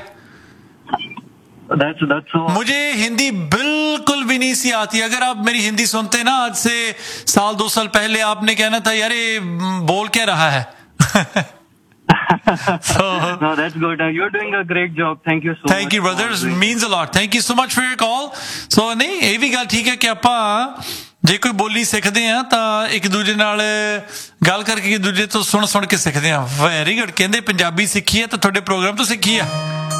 That's, that's so... मुझे हिंदी बिल्कुल भी नहीं सी आती। अगर आप मेरी हिंदी सुनते ना आज से साल दो साल पहले, आपने कहना था यार ये बोल क्या रहा है। So, no, that's good. You're doing a great job. Thank you so Thank much. Thank you, brothers. Means a lot. Thank you so much for your call. So, नहीं, ਇਹ ਵੀ ਗੱਲ ਠੀਕ ਹੈ ਕਿ ਆਪਾਂ ਜੇ ਕੋਈ ਬੋਲੀ ਸਿੱਖਦੇ ਆ ਤਾਂ ਇੱਕ ਦੂਜੇ ਨਾਲ ਗੱਲ ਕਰਕੇ ਇੱਕ ਦੂਜੇ ਤੋਂ ਸੁਣ ਸੁਣ ਕੇ ਸਿੱਖਦੇ ਆ। Very good. ਕਹਿੰਦੇ ਪੰਜਾਬੀ ਸਿੱਖੀ ਹੈ ਤਾਂ ਤੁਹਾਡੇ ਪ੍ਰੋਗਰਾਮ ਤੋਂ ਸਿੱਖੀ ਆ।